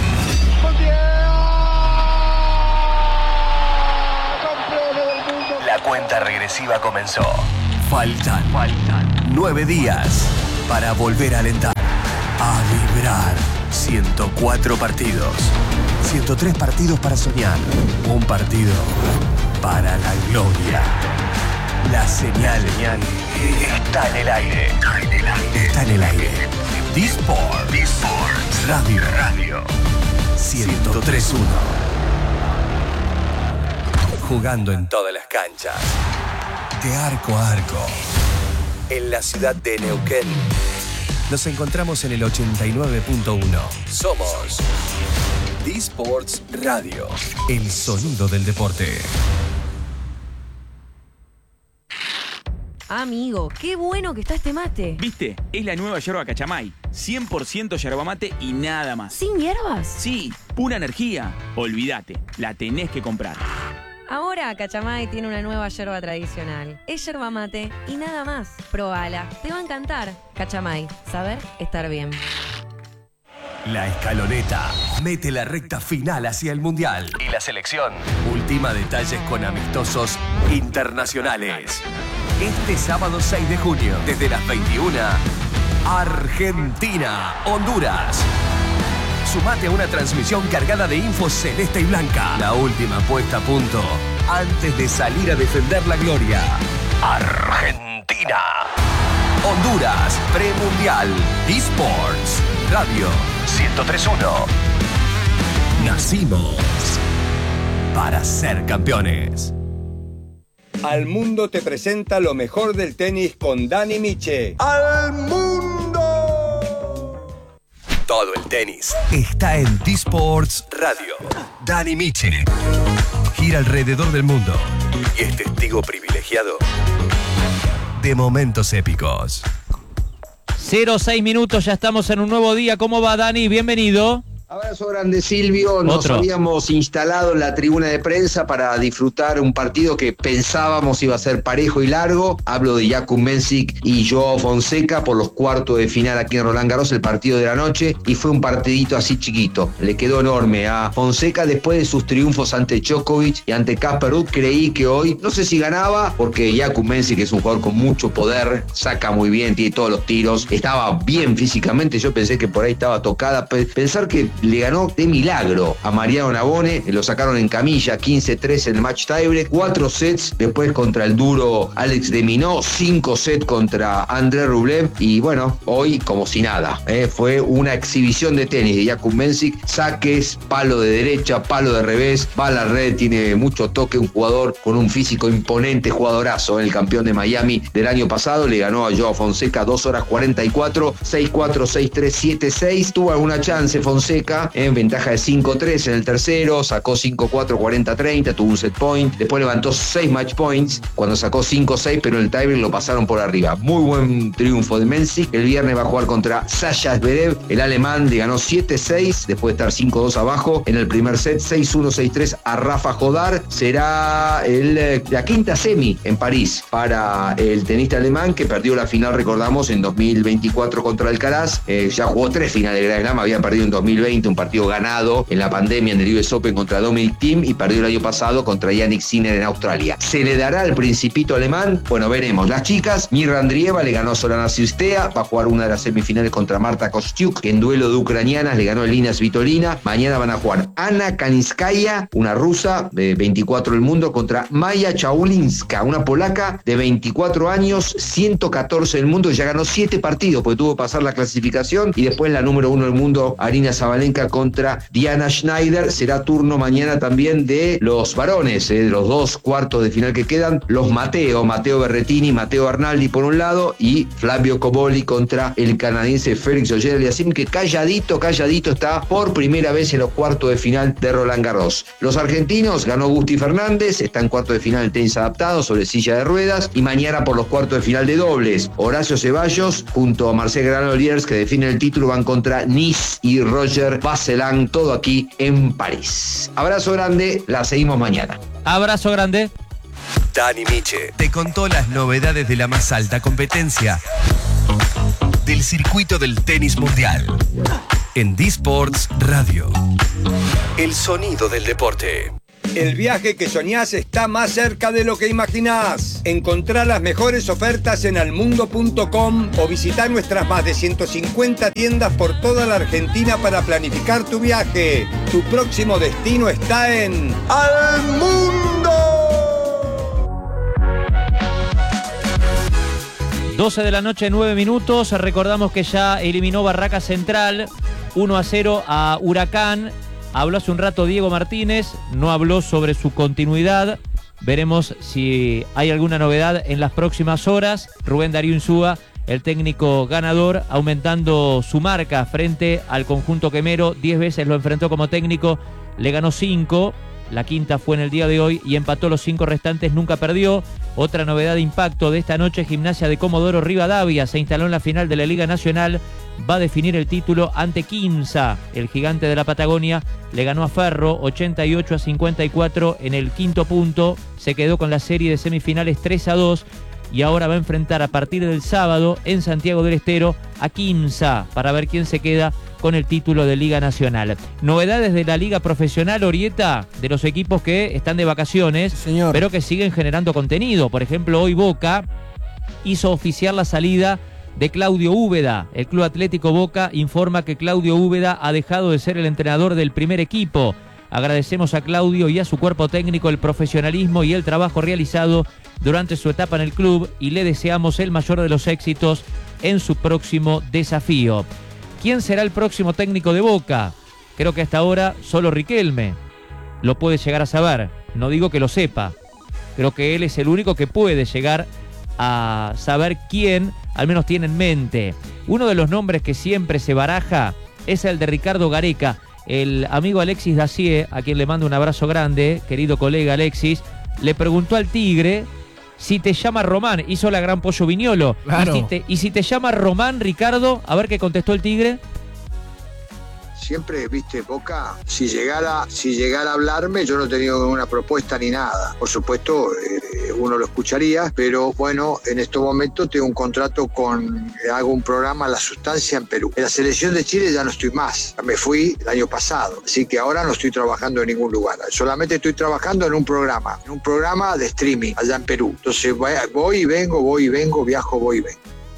La cuenta regresiva comenzó. Faltan 9 días para volver a alentar, a vibrar. 104 partidos, 103 partidos para soñar, un partido para la gloria. La señal está en el aire. Está en el aire. D-Sport Radio 103.1. Jugando en todas las canchas, de arco a arco. En la ciudad de Neuquén nos encontramos en el 89.1. Somos D-Sports Radio, el sonido del deporte. Amigo, qué bueno que está este mate. ¿Viste? Es la nueva yerba Cachamay. 100% yerba mate y nada más. ¿Sin hierbas? Sí, pura energía. Olvídate, la tenés que comprar. Ahora Cachamay tiene una nueva yerba tradicional. Es yerba mate y nada más. Probala, te va a encantar. Cachamay, saber estar bien. La escaloneta mete la recta final hacia el Mundial. Y la selección ultima detalles con amistosos internacionales. Este sábado 6 de junio, desde las 21, Argentina, Honduras. Sumate a una transmisión cargada de info celeste y blanca. La última puesta a punto antes de salir a defender la gloria. Argentina, Honduras, premundial, D-Sports Radio 103.1. Nacimos para ser campeones. Al Mundo te presenta lo mejor del tenis con Dani Miche. ¡Al Mundo! Todo el tenis está en D-Sports Radio. Dani Miche gira alrededor del mundo y es testigo privilegiado de momentos épicos. 0-6 minutos, ya estamos en un nuevo día. ¿Cómo va, Dani? Bienvenido. Abrazo grande, Silvio. Nos habíamos instalado en la tribuna de prensa para disfrutar un partido que pensábamos iba a ser parejo y largo. Hablo de Jakub Mensik y Joao Fonseca por los cuartos de final aquí en Roland Garros, el partido de la noche, y fue un partidito así chiquito. Le quedó enorme a Fonseca después de sus triunfos ante Djokovic y ante Casper Ruud. Creí que hoy, no sé si ganaba, porque Jakub Mensik es un jugador con mucho poder, saca muy bien, tiene todos los tiros, estaba bien físicamente. Yo pensé que por ahí estaba tocada. Pensar que le ganó de milagro a Mariano Navone, lo sacaron en camilla, 15-3 en el match tiebreak, 4 sets después contra el duro Alex de Minaur, 5 sets contra André Rublev, y bueno, hoy como si nada, fue una exhibición de tenis de Jakub Mensik, saques, palo de derecha, palo de revés, va a la red, tiene mucho toque, un jugador con un físico imponente, jugadorazo, el campeón de Miami del año pasado, le ganó a Joao Fonseca 2 horas 44, 6-4, 6-3, 7-6, tuvo alguna chance Fonseca, en ventaja de 5-3 en el tercero, sacó 5-4, 40-30, tuvo un set point, después levantó 6 match points, cuando sacó 5-6, pero en el tiebreak lo pasaron por arriba. Muy buen triunfo de Mensik. El viernes va a jugar contra Sasha Zverev, el alemán le ganó 7-6, después de estar 5-2 abajo en el primer set, 6-1, 6-3 a Rafa Jodar. Será la quinta semi en París para el tenista alemán, que perdió la final, recordamos, en 2024 contra Alcaraz. Ya jugó 3 finales de Grand Slam, había perdido en 2020 un partido ganado en la pandemia en el US Open contra Dominic Thiem y perdió el año pasado contra Yannick Sinner en Australia. ¿Se le dará al principito alemán? Bueno, veremos. Las chicas, Mirra Andrieva le ganó a Solana Cirstea, va a jugar una de las semifinales contra Marta Kostyuk, que en duelo de ucranianas le ganó Elina Svitolina. Mañana van a jugar Ana Kaniskaya, una rusa de 24 del mundo, contra Maya Chaulinska, una polaca de 24 años, 114 del mundo, ya ganó 7 partidos porque tuvo que pasar la clasificación, y después la número 1 del mundo, Arina Sabalenka, Sabalenka contra Diana Schneider. Será turno mañana también de los varones, de los 2 cuartos de final que quedan, los Matteo Berrettini, Matteo Arnaldi por un lado y Flavio Cobolli contra el canadiense Félix Auger-Aliassime, que calladito está por primera vez en los cuartos de final de Roland Garros. Los argentinos, ganó Gusti Fernández, está en cuartos de final de tenis adaptado sobre silla de ruedas, y mañana por los cuartos de final de dobles, Horacio Ceballos junto a Marcel Granollers, que definen el título, van contra Nice y Roger Vasselin, todo aquí en París. Abrazo grande, la seguimos mañana. Abrazo grande. Dani Miche te contó las novedades de la más alta competencia del circuito del tenis mundial en D-Sports Radio. El sonido del deporte. El viaje que soñás está más cerca de lo que imaginás. Encontrá las mejores ofertas en almundo.com o visitá nuestras más de 150 tiendas por toda la Argentina para planificar tu viaje. Tu próximo destino está en Almundo. 12 de la noche, 9 minutos. Recordamos que ya eliminó Barraca Central 1-0 a Huracán. Habló hace un rato Diego Martínez, no habló sobre su continuidad. Veremos si hay alguna novedad en las próximas horas. Rubén Darío Insúa, el técnico ganador, aumentando su marca frente al conjunto quemero. 10 veces lo enfrentó como técnico, le ganó 5. La quinta fue en el día de hoy y empató los 5 restantes, nunca perdió. Otra novedad de impacto de esta noche, Gimnasia de Comodoro Rivadavia se instaló en la final de la Liga Nacional. Va a definir el título ante Quimsa. El gigante de la Patagonia le ganó a Ferro 88-54 en el quinto punto. Se quedó con la serie de semifinales 3-2 y ahora va a enfrentar a partir del sábado en Santiago del Estero a Quimsa para ver quién se queda con el título de Liga Nacional. Novedades de la Liga Profesional, Orieta, de los equipos que están de vacaciones, señor, pero que siguen generando contenido. Por ejemplo, hoy Boca hizo oficial la salida de Claudio Úbeda. El Club Atlético Boca informa que Claudio Úbeda ha dejado de ser el entrenador del primer equipo. Agradecemos a Claudio y a su cuerpo técnico el profesionalismo y el trabajo realizado durante su etapa en el club y le deseamos el mayor de los éxitos en su próximo desafío. ¿Quién será el próximo técnico de Boca? Creo que hasta ahora solo Riquelme lo puede llegar a saber. No digo que lo sepa. Creo que él es el único que puede llegar a saber quién al menos tiene en mente. Uno de los nombres que siempre se baraja es el de Ricardo Gareca. El amigo Alexis Dacier, a quien le mando un abrazo grande, querido colega Alexis, le preguntó al Tigre si te llama Román. Hizo la gran Pollo Viñolo. Claro. Y si te llama Román, Ricardo, a ver qué contestó el Tigre. Siempre, viste, Boca, si llegara a hablarme, yo no he tenido ninguna propuesta ni nada. Por supuesto, uno lo escucharía, pero bueno, en estos momentos tengo un contrato hago un programa La Sustancia en Perú. En la selección de Chile ya no estoy más, me fui el año pasado, así que ahora no estoy trabajando en ningún lugar. Solamente estoy trabajando en un programa de streaming allá en Perú. Entonces voy y vengo, viajo, voy y vengo.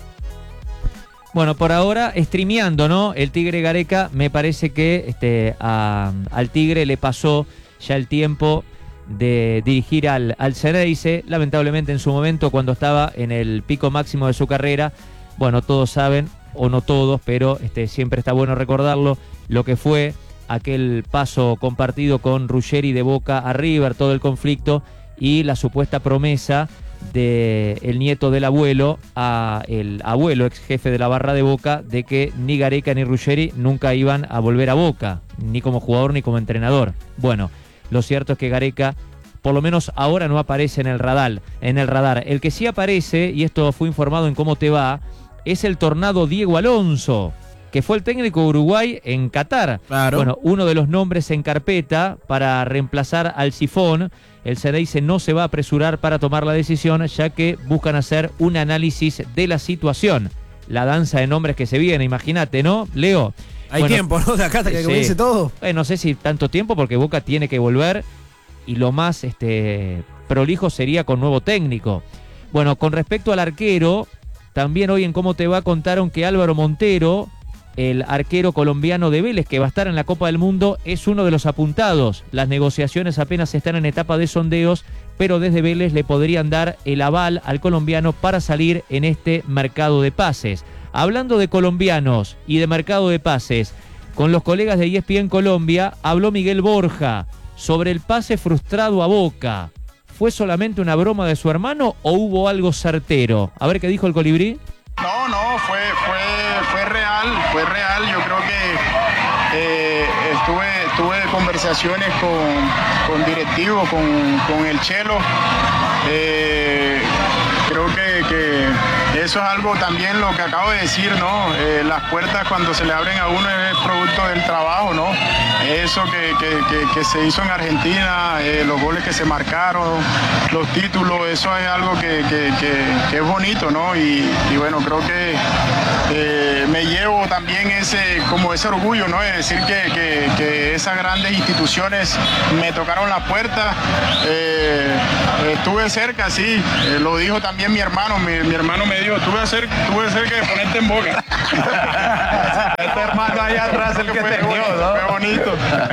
Bueno, por ahora, streameando, ¿no? El Tigre Gareca, me parece que al Tigre le pasó ya el tiempo de dirigir al Ceneice. Lamentablemente, en su momento, cuando estaba en el pico máximo de su carrera, bueno, todos saben, o no todos, pero siempre está bueno recordarlo, lo que fue aquel paso compartido con Ruggeri de Boca a River, todo el conflicto y la supuesta promesa del nieto del abuelo a el abuelo ex jefe de la barra de Boca de que ni Gareca ni Ruggeri nunca iban a volver a Boca, ni como jugador ni como entrenador. Bueno, lo cierto es que Gareca por lo menos ahora no aparece en el radar. El que sí aparece, y esto fue informado en Cómo Te Va, es el Tornado Diego Alonso, que fue el técnico de Uruguay en Qatar. Claro. Bueno, uno de los nombres en carpeta para reemplazar al Sifón. El Ceneice no se va a apresurar para tomar la decisión, ya que buscan hacer un análisis de la situación. La danza de nombres que se viene, imagínate, ¿no, Leo? Hay tiempo, ¿no? De acá hasta que comience todo. No sé si tanto tiempo, porque Boca tiene que volver y lo más prolijo sería con nuevo técnico. Bueno, con respecto al arquero, también hoy en Cómo Te Va contaron que Álvaro Montero, el arquero colombiano de Vélez, que va a estar en la Copa del Mundo, es uno de los apuntados. Las negociaciones apenas están en etapa de sondeos, pero desde Vélez le podrían dar el aval al colombiano para salir en este mercado de pases. Hablando de colombianos y de mercado de pases, con los colegas de ESPN Colombia, habló Miguel Borja sobre el pase frustrado a Boca. ¿Fue solamente una broma de su hermano o hubo algo certero? A ver qué dijo el Colibrí. No, fue real. Yo creo que tuve conversaciones con directivos, con el Chelo. Creo que eso es algo también lo que acabo de decir, ¿no? Las puertas cuando se le abren a uno es producto del trabajo, ¿no? Eso que se hizo en Argentina, los goles que se marcaron, los títulos, eso es algo que es bonito, ¿no? Y bueno, creo que me llevo también ese orgullo, ¿no? De decir que esas grandes instituciones me tocaron la puerta. Estuve cerca, sí, lo dijo también mi hermano. Mi hermano me dijo, tuve cerca de ponerte en Boca. Este hermano allá atrás, el que te dio, ¿no? Qué bonito.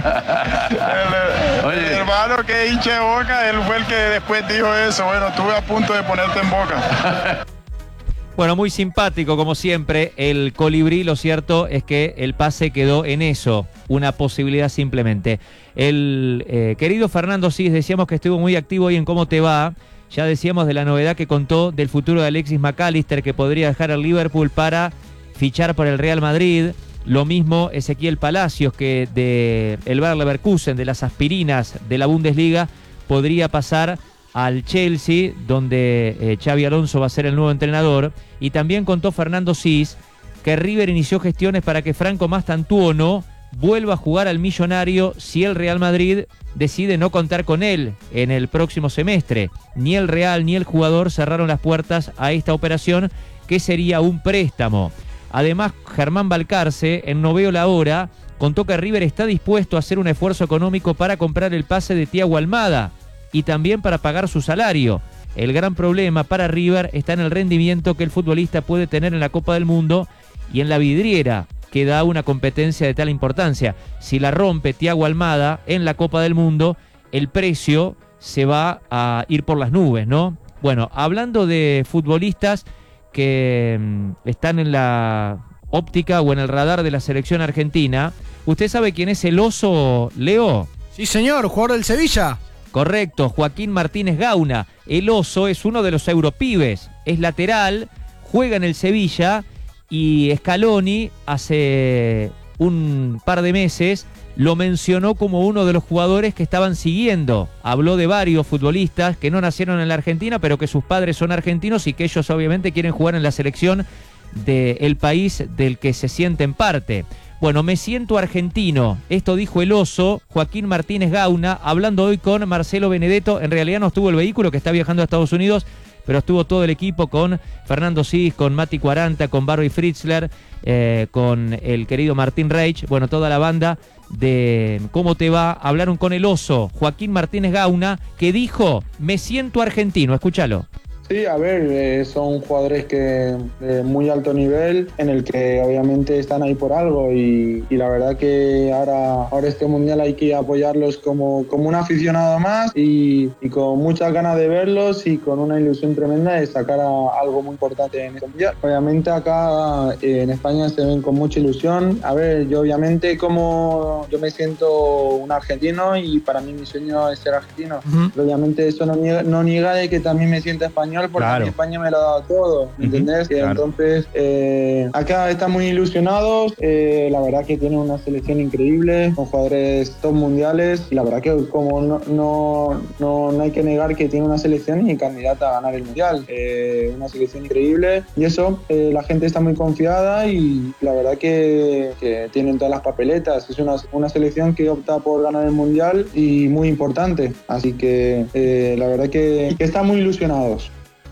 El hermano que hincha de Boca, él fue el que después dijo eso. Bueno, estuve a punto de ponerte en Boca. Bueno, muy simpático como siempre el Colibrí. Lo cierto es que el pase quedó en eso, una posibilidad simplemente. El querido Fernando Cis, decíamos que estuvo muy activo hoy en Cómo Te Va. Ya decíamos de la novedad que contó del futuro de Alexis McAllister, que podría dejar al Liverpool para fichar por el Real Madrid. Lo mismo Ezequiel Palacios, que de el Bayer Leverkusen, de las aspirinas de la Bundesliga, podría pasar al Chelsea, donde Xabi Alonso va a ser el nuevo entrenador. Y también contó Fernando Cis que River inició gestiones para que Franco Mastantuono vuelva a jugar al Millonario si el Real Madrid decide no contar con él en el próximo semestre. Ni el Real ni el jugador cerraron las puertas a esta operación, que sería un préstamo. Además, Germán Balcarce, en No Veo la Hora, contó que River está dispuesto a hacer un esfuerzo económico para comprar el pase de Thiago Almada y también para pagar su salario. El gran problema para River está en el rendimiento que el futbolista puede tener en la Copa del Mundo y en la vidriera que da una competencia de tal importancia. Si la rompe Thiago Almada en la Copa del Mundo, el precio se va a ir por las nubes, ¿no? Bueno, hablando de futbolistas que están en la óptica o en el radar de la selección argentina, ¿usted sabe quién es el Oso, Leo? Sí, señor, jugador del Sevilla. Correcto, Joaquín Martínez Gauna. El Oso es uno de los europibes, es lateral, juega en el Sevilla y Scaloni hace un par de meses lo mencionó como uno de los jugadores que estaban siguiendo. Habló de varios futbolistas que no nacieron en la Argentina, pero que sus padres son argentinos y que ellos obviamente quieren jugar en la selección del país del que se sienten parte. Bueno, me siento argentino. Esto dijo el Oso, Joaquín Martínez Gauna, hablando hoy con Marcelo Benedetto. En realidad no estuvo el vehículo, que está viajando a Estados Unidos, pero estuvo todo el equipo con Fernando Cis, con Mati 40, con Barry Fritzler, con el querido Martín Reich, bueno, toda la banda de Cómo Te Va. Hablaron con el Oso, Joaquín Martínez Gauna, que dijo, me siento argentino. Escúchalo. Sí, a ver, son jugadores que de muy alto nivel, en el que obviamente están ahí por algo y la verdad que ahora este mundial hay que apoyarlos como un aficionado más y con muchas ganas de verlos y con una ilusión tremenda de sacar algo muy importante en este mundial. Obviamente acá en España se ven con mucha ilusión. A ver, yo obviamente como yo me siento un argentino y para mí mi sueño es ser argentino. Pero obviamente eso no niega de que también me siento español, porque claro, España me lo ha dado todo, ¿entendés? Claro. Entonces, acá están muy ilusionados, la verdad que tienen una selección increíble, con jugadores top mundiales, y la verdad que como no hay que negar que tiene una selección y candidata a ganar el mundial, una selección increíble, y eso, la gente está muy confiada y la verdad que tienen todas las papeletas, es una selección que opta por ganar el mundial y muy importante, así que la verdad que están muy ilusionados.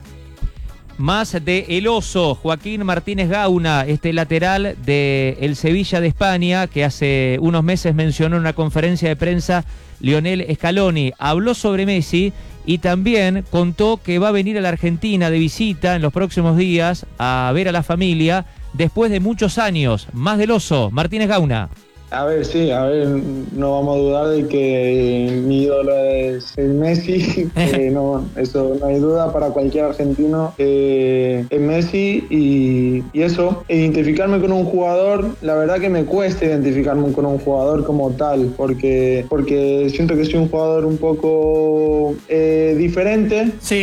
Más de El Oso, Joaquín Martínez Gauna, este lateral del Sevilla de España, que hace unos meses mencionó en una conferencia de prensa Lionel Scaloni. Habló sobre Messi y también contó que va a venir a la Argentina de visita en los próximos días a ver a la familia después de muchos años. Más del Oso, Martínez Gauna. A ver, sí, no vamos a dudar de que mi ídolo es Messi, no, eso no hay duda para cualquier argentino, es Messi y eso, identificarme con un jugador, la verdad que me cuesta identificarme con un jugador como tal, porque siento que soy un jugador un poco diferente, sí.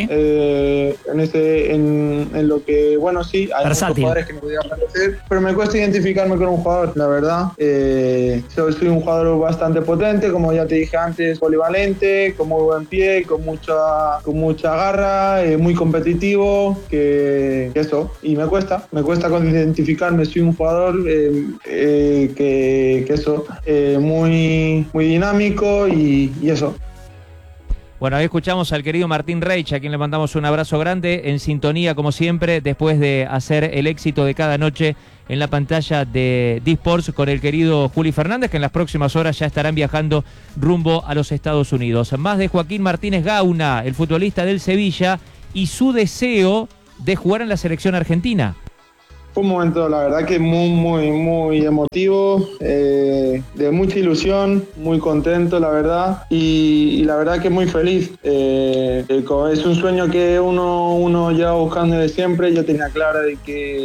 En lo que, bueno, sí, hay muchos jugadores que me podrían parecer, pero me cuesta identificarme con un jugador, la verdad. Yo soy un jugador bastante potente, como ya te dije antes, polivalente, con muy buen pie, con mucha garra, muy competitivo, que eso. Y me cuesta con identificarme. Soy un jugador que eso, muy dinámico y eso. Bueno, ahí escuchamos al querido Martín Reich, a quien le mandamos un abrazo grande, en sintonía como siempre, después de hacer el éxito de cada noche en la pantalla de D-Sports con el querido Juli Fernández, que en las próximas horas ya estarán viajando rumbo a los Estados Unidos. Más de Joaquín Martínez Gauna, el futbolista del Sevilla, y su deseo de jugar en la selección argentina. Fue un momento, la verdad que muy emotivo, de mucha ilusión, muy contento, la verdad, y la verdad que muy feliz. Es un sueño que uno lleva buscando desde siempre. Yo tenía claro de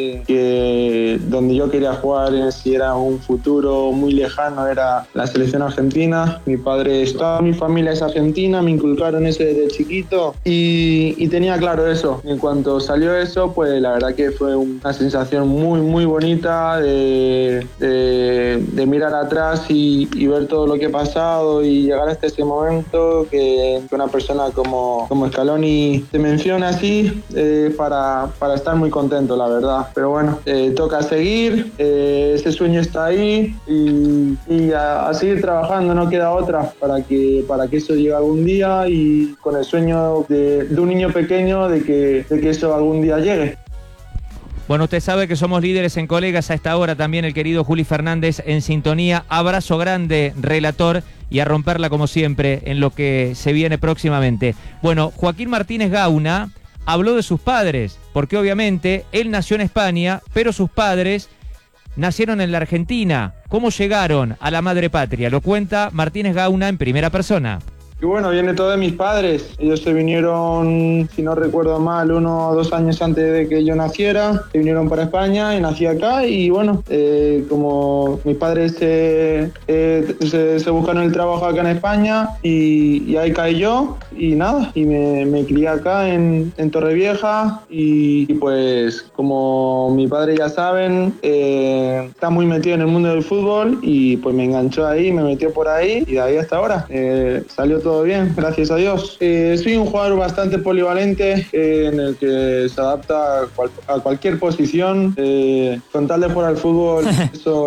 que donde yo quería jugar, si era un futuro muy lejano, era la selección argentina. Toda mi familia es argentina, me inculcaron eso desde chiquito y tenía claro eso. En cuanto salió eso, pues la verdad que fue una sensación muy bonita de mirar atrás y ver todo lo que he pasado y llegar hasta ese momento que una persona como Scaloni te menciona así, para estar muy contento, la verdad. Pero bueno, toca seguir, ese sueño está ahí y a seguir trabajando, no queda otra para que eso llegue algún día, y con el sueño de un niño pequeño de que eso algún día llegue. Bueno, usted sabe que somos líderes en colegas a esta hora, también el querido Juli Fernández en sintonía. Abrazo grande, relator, y a romperla como siempre en lo que se viene próximamente. Bueno, Joaquín Martínez Gauna habló de sus padres, porque obviamente él nació en España, pero sus padres nacieron en la Argentina. ¿Cómo llegaron a la madre patria? Lo cuenta Martínez Gauna en primera persona. Y bueno, viene todo de mis padres. Ellos se vinieron, si no recuerdo mal, 1 o 2 años antes de que yo naciera. Se vinieron para España y nací acá. Y bueno, como mis padres se buscaron el trabajo acá en España y ahí caí yo. Y nada, y me crié acá en Torrevieja. Y pues como mi padre ya saben, está muy metido en el mundo del fútbol. Y pues me enganchó ahí, me metió por ahí. Y de ahí hasta ahora salió todo bien, gracias a Dios. Soy un jugador bastante polivalente, en el que se adapta a cualquier posición. Con tal de jugar al fútbol, eso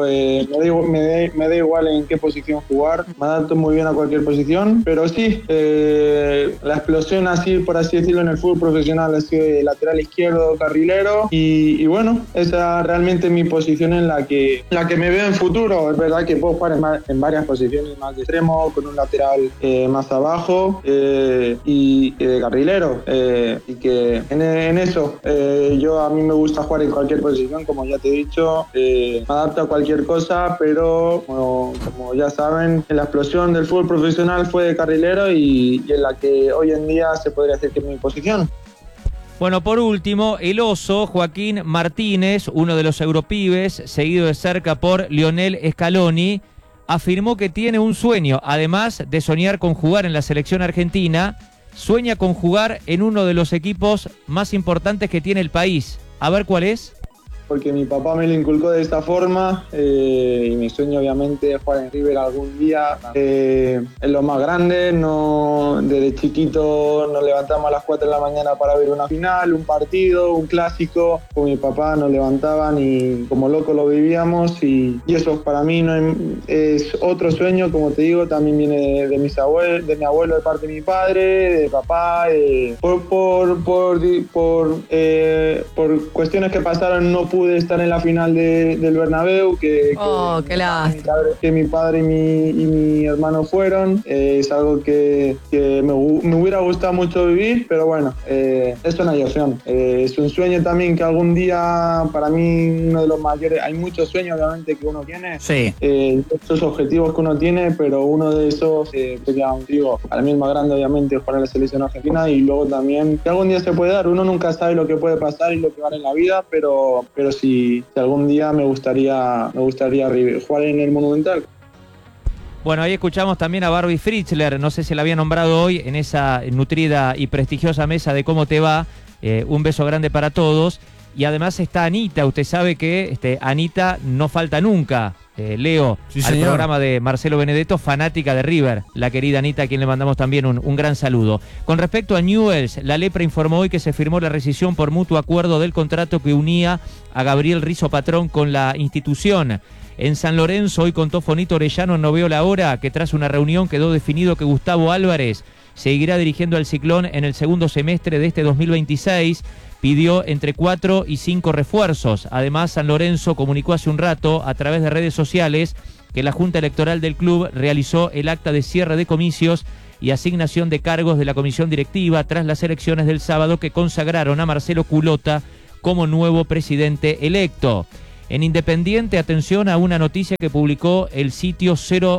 me da igual en qué posición jugar. Me adapto muy bien a cualquier posición, pero sí, la explosión así, por así decirlo, en el fútbol profesional ha sido de lateral izquierdo, carrilero, y bueno, esa es realmente mi posición en la que me veo en futuro. Es verdad que puedo jugar en varias posiciones, más de extremo, con un lateral más abajo, y de carrilero, y que en eso a mí me gusta jugar en cualquier posición, como ya te he dicho. Me adapto a cualquier cosa, pero como ya saben, en la explosión del fútbol profesional fue de carrilero, y en la que hoy en día se podría decir que es mi posición. Bueno, por último, el oso Joaquín Martínez, uno de los europibes, seguido de cerca por Lionel Scaloni, afirmó que tiene un sueño. Además de soñar con jugar en la selección argentina, sueña con jugar en uno de los equipos más importantes que tiene el país. A ver cuál es. Porque mi papá me lo inculcó de esta forma, y mi sueño obviamente es jugar en River algún día. Es lo más grande. Desde chiquito nos levantamos a las 4 de la mañana para ver una final, un partido, un clásico. Con mi papá nos levantaban y como locos lo vivíamos, y eso para mí es otro sueño. Como te digo, también viene de mis abuelos, de mi abuelo de parte de mi padre, de papá. Por cuestiones que pasaron no pude estar en la final del Bernabéu, que mi padre y mi hermano fueron. Es algo que me hubiera gustado mucho vivir, pero bueno, esto no hay opción. Es un sueño también que algún día, para mí, uno de los mayores, hay muchos sueños obviamente que uno tiene, esos objetivos que uno tiene, pero uno de esos, digo, para mí el más grande obviamente es jugar en la selección argentina, y luego también que algún día se puede dar. Uno nunca sabe lo que puede pasar y lo que va en la vida, pero si algún día me gustaría jugar en el Monumental. Bueno, ahí escuchamos también a Barbie Fritzler, no sé si la había nombrado hoy en esa nutrida y prestigiosa mesa de Cómo Te Va. Un beso grande para todos. Y además está Anita, usted sabe que Anita no falta nunca, Leo, sí, al señor. programa de Marcelo Benedetto, fanática de River, la querida Anita, a quien le mandamos también un gran saludo. Con respecto a Newell's, la Lepra informó hoy que se firmó la rescisión por mutuo acuerdo del contrato que unía a Gabriel Rizzo Patrón con la institución. En San Lorenzo, hoy contó Fonito Orellano, no veo la hora, que tras una reunión quedó definido que Gustavo Álvarez seguirá dirigiendo al Ciclón en el segundo semestre de este 2026. Pidió entre 4 y 5 refuerzos. Además, San Lorenzo comunicó hace un rato a través de redes sociales que la Junta Electoral del club realizó el acta de cierre de comicios y asignación de cargos de la comisión directiva tras las elecciones del sábado que consagraron a Marcelo Culota como nuevo presidente electo. En Independiente, atención a una noticia que publicó el sitio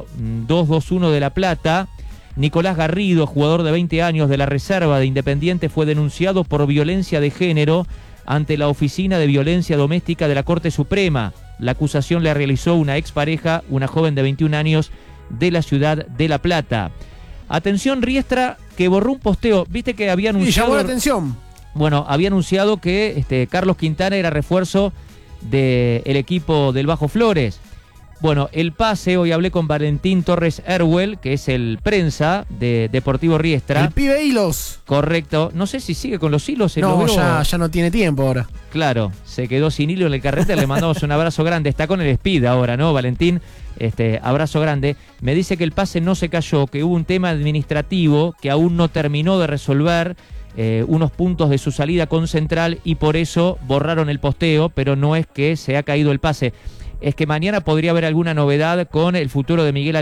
0221 de La Plata. Nicolás Garrido, jugador de 20 años de la reserva de Independiente, fue denunciado por violencia de género ante la Oficina de Violencia Doméstica de la Corte Suprema. La acusación la realizó una expareja, una joven de 21 años de la ciudad de La Plata. Atención, Riestra, que borró un posteo. ¿Viste que había anunciado? Y llamó la atención. Bueno, había anunciado que Carlos Quintana era refuerzo del equipo del Bajo Flores. Bueno, el pase, hoy hablé con Valentín Torres Erwell, que es el prensa de Deportivo Riestra. El pibe Hilos. Correcto. No sé si sigue con los hilos. No, ya no tiene tiempo ahora. Claro, se quedó sin hilo en el carrete, le mandamos un abrazo grande. Está con el Speed ahora, ¿no, Valentín? Abrazo grande. Me dice que el pase no se cayó, que hubo un tema administrativo que aún no terminó de resolver, unos puntos de su salida con Central, y por eso borraron el posteo, pero no es que se ha caído el pase. Es que mañana podría haber alguna novedad con el futuro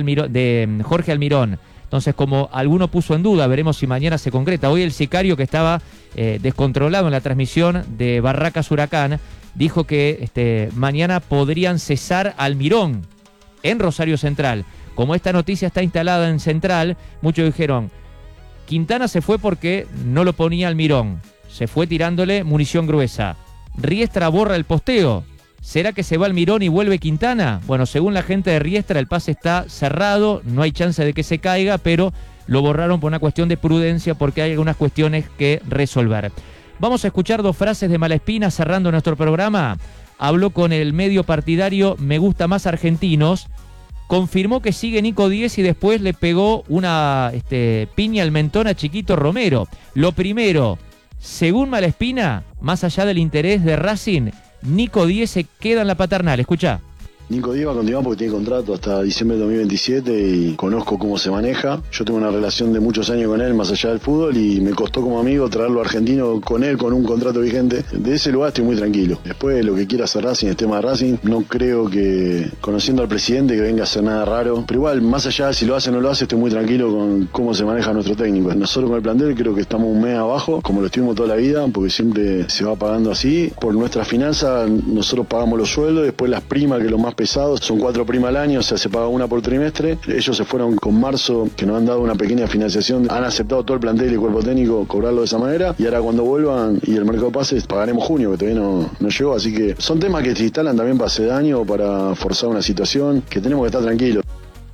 de Jorge Almirón. Entonces, como alguno puso en duda, veremos si mañana se concreta. Hoy el sicario, que estaba descontrolado en la transmisión de Barracas Huracán, dijo que mañana podrían cesar a Almirón en Rosario Central. Como esta noticia está instalada en Central, muchos dijeron, Quintana se fue porque no lo ponía Almirón. Se fue tirándole munición gruesa. Riestra borra el posteo. ¿Será que se va Almirón y vuelve Quintana? Bueno, según la gente de Riestra, el pase está cerrado, no hay chance de que se caiga, pero lo borraron por una cuestión de prudencia, porque hay algunas cuestiones que resolver. Vamos a escuchar dos frases de Malespina cerrando nuestro programa. Habló con el medio partidario Me Gusta Más Argentinos, confirmó que sigue Nico Díez y después le pegó una piña al mentón a Chiquito Romero. Lo primero, según Malespina, más allá del interés de Racing, Nico Díez se queda en la paternal. Escuchá. Nico Díez va a continuar porque tiene contrato hasta diciembre de 2027 y conozco cómo se maneja. Yo tengo una relación de muchos años con él, más allá del fútbol, y me costó como amigo traerlo a Argentino con él, con un contrato vigente. De ese lugar estoy muy tranquilo. Después, lo que quiera hacer Racing, el tema de Racing, no creo que, conociendo al presidente, que venga a hacer nada raro. Pero igual, más allá de si lo hace o no lo hace, estoy muy tranquilo con cómo se maneja nuestro técnico. Nosotros con el plantel creo que estamos un mes abajo, como lo estuvimos toda la vida, porque siempre se va pagando así. Por nuestra finanza, nosotros pagamos los sueldos, después las primas, que es lo más pesado, son 4 primas al año, o sea, se paga una por trimestre. Ellos se fueron con marzo, que nos han dado una pequeña financiación, han aceptado todo el plantel y el cuerpo técnico cobrarlo de esa manera, y ahora cuando vuelvan y el mercado pase, pagaremos junio, que todavía no llegó, así que son temas que se instalan también para hacer daño o para forzar una situación, que tenemos que estar tranquilos.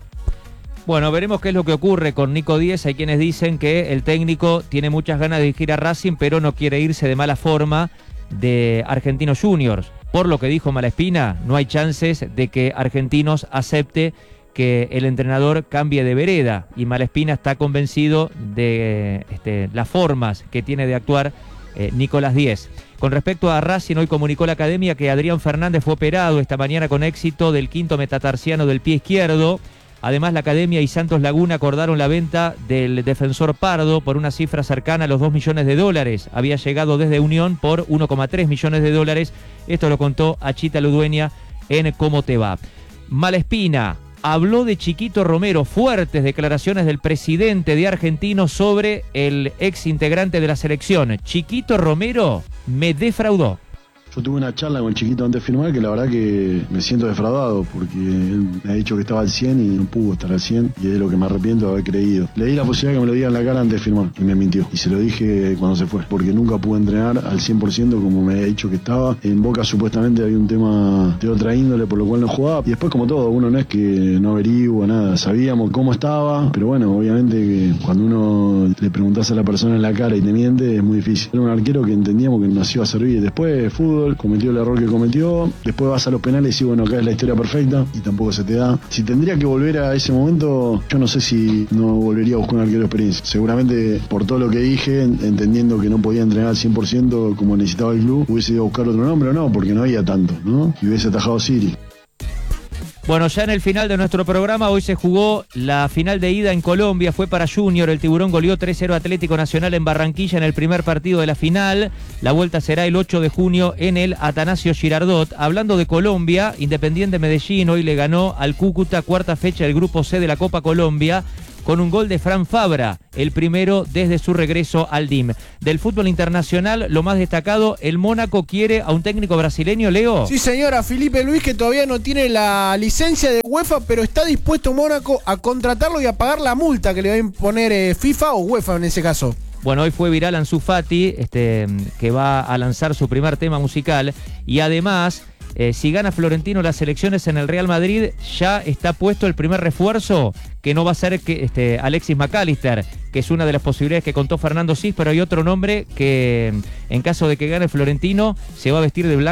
Bueno, veremos qué es lo que ocurre con Nico Díez. Hay quienes dicen que el técnico tiene muchas ganas de dirigir a Racing, pero no quiere irse de mala forma de Argentinos Juniors. Por lo que dijo Malespina, no hay chances de que Argentinos acepte que el entrenador cambie de vereda, y Malespina está convencido de las formas que tiene de actuar Nicolás Díez. Con respecto a Racing, hoy comunicó la academia que Adrián Fernández fue operado esta mañana con éxito del quinto metatarsiano del pie izquierdo. Además, la Academia y Santos Laguna acordaron la venta del defensor Pardo por una cifra cercana a los $2 millones. Había llegado desde Unión por $1,3 millones. Esto lo contó Achita Ludueña en Cómo Te Va. Malespina habló de Chiquito Romero, fuertes declaraciones del presidente de Argentinos sobre el ex integrante de la selección. Chiquito Romero me defraudó. Yo tuve una charla con el Chiquito antes de firmar que la verdad que me siento defraudado porque él me ha dicho que estaba al 100 y no pudo estar al 100 y es de lo que me arrepiento de haber creído. Le di la posibilidad que me lo diga en la cara antes de firmar y me mintió. Y se lo dije cuando se fue porque nunca pude entrenar al 100% como me había dicho que estaba. En Boca supuestamente había un tema de otra índole por lo cual no jugaba. Y después como todo, uno no es que no averigua nada. Sabíamos cómo estaba, pero bueno, obviamente que cuando uno le preguntás a la persona en la cara y te miente es muy difícil. Era un arquero que entendíamos que nos iba a servir. Después fútbol, cometió el error que cometió, después vas a los penales y bueno, acá es la historia perfecta y tampoco se te da. Si tendría que volver a ese momento, yo no sé si no volvería a buscar un arquero de experiencia. Seguramente por todo lo que dije, entendiendo que no podía entrenar al 100% como necesitaba el club, hubiese ido a buscar otro nombre o no, porque no había tanto, ¿no? Y hubiese atajado Siri. Bueno, ya en el final de nuestro programa, hoy se jugó la final de ida en Colombia, fue para Junior, el Tiburón goleó 3-0 Atlético Nacional en Barranquilla en el primer partido de la final, la vuelta será el 8 de junio en el Atanasio Girardot. Hablando de Colombia, Independiente Medellín hoy le ganó al Cúcuta, cuarta fecha del Grupo C de la Copa Colombia, con un gol de Fran Fabra, el primero desde su regreso al DIM. Del fútbol internacional, lo más destacado, el Mónaco quiere a un técnico brasileño, Leo. Sí, señora, Felipe Luis, que todavía no tiene la licencia de UEFA, pero está dispuesto Mónaco a contratarlo y a pagar la multa que le va a imponer FIFA o UEFA en ese caso. Bueno, hoy fue viral Ansu Fati, que va a lanzar su primer tema musical, y además, si gana Florentino las elecciones en el Real Madrid, ya está puesto el primer refuerzo, que no va a ser Alexis McAllister, que es una de las posibilidades que contó Fernando Sis, pero hay otro nombre que en caso de que gane Florentino se va a vestir de blanco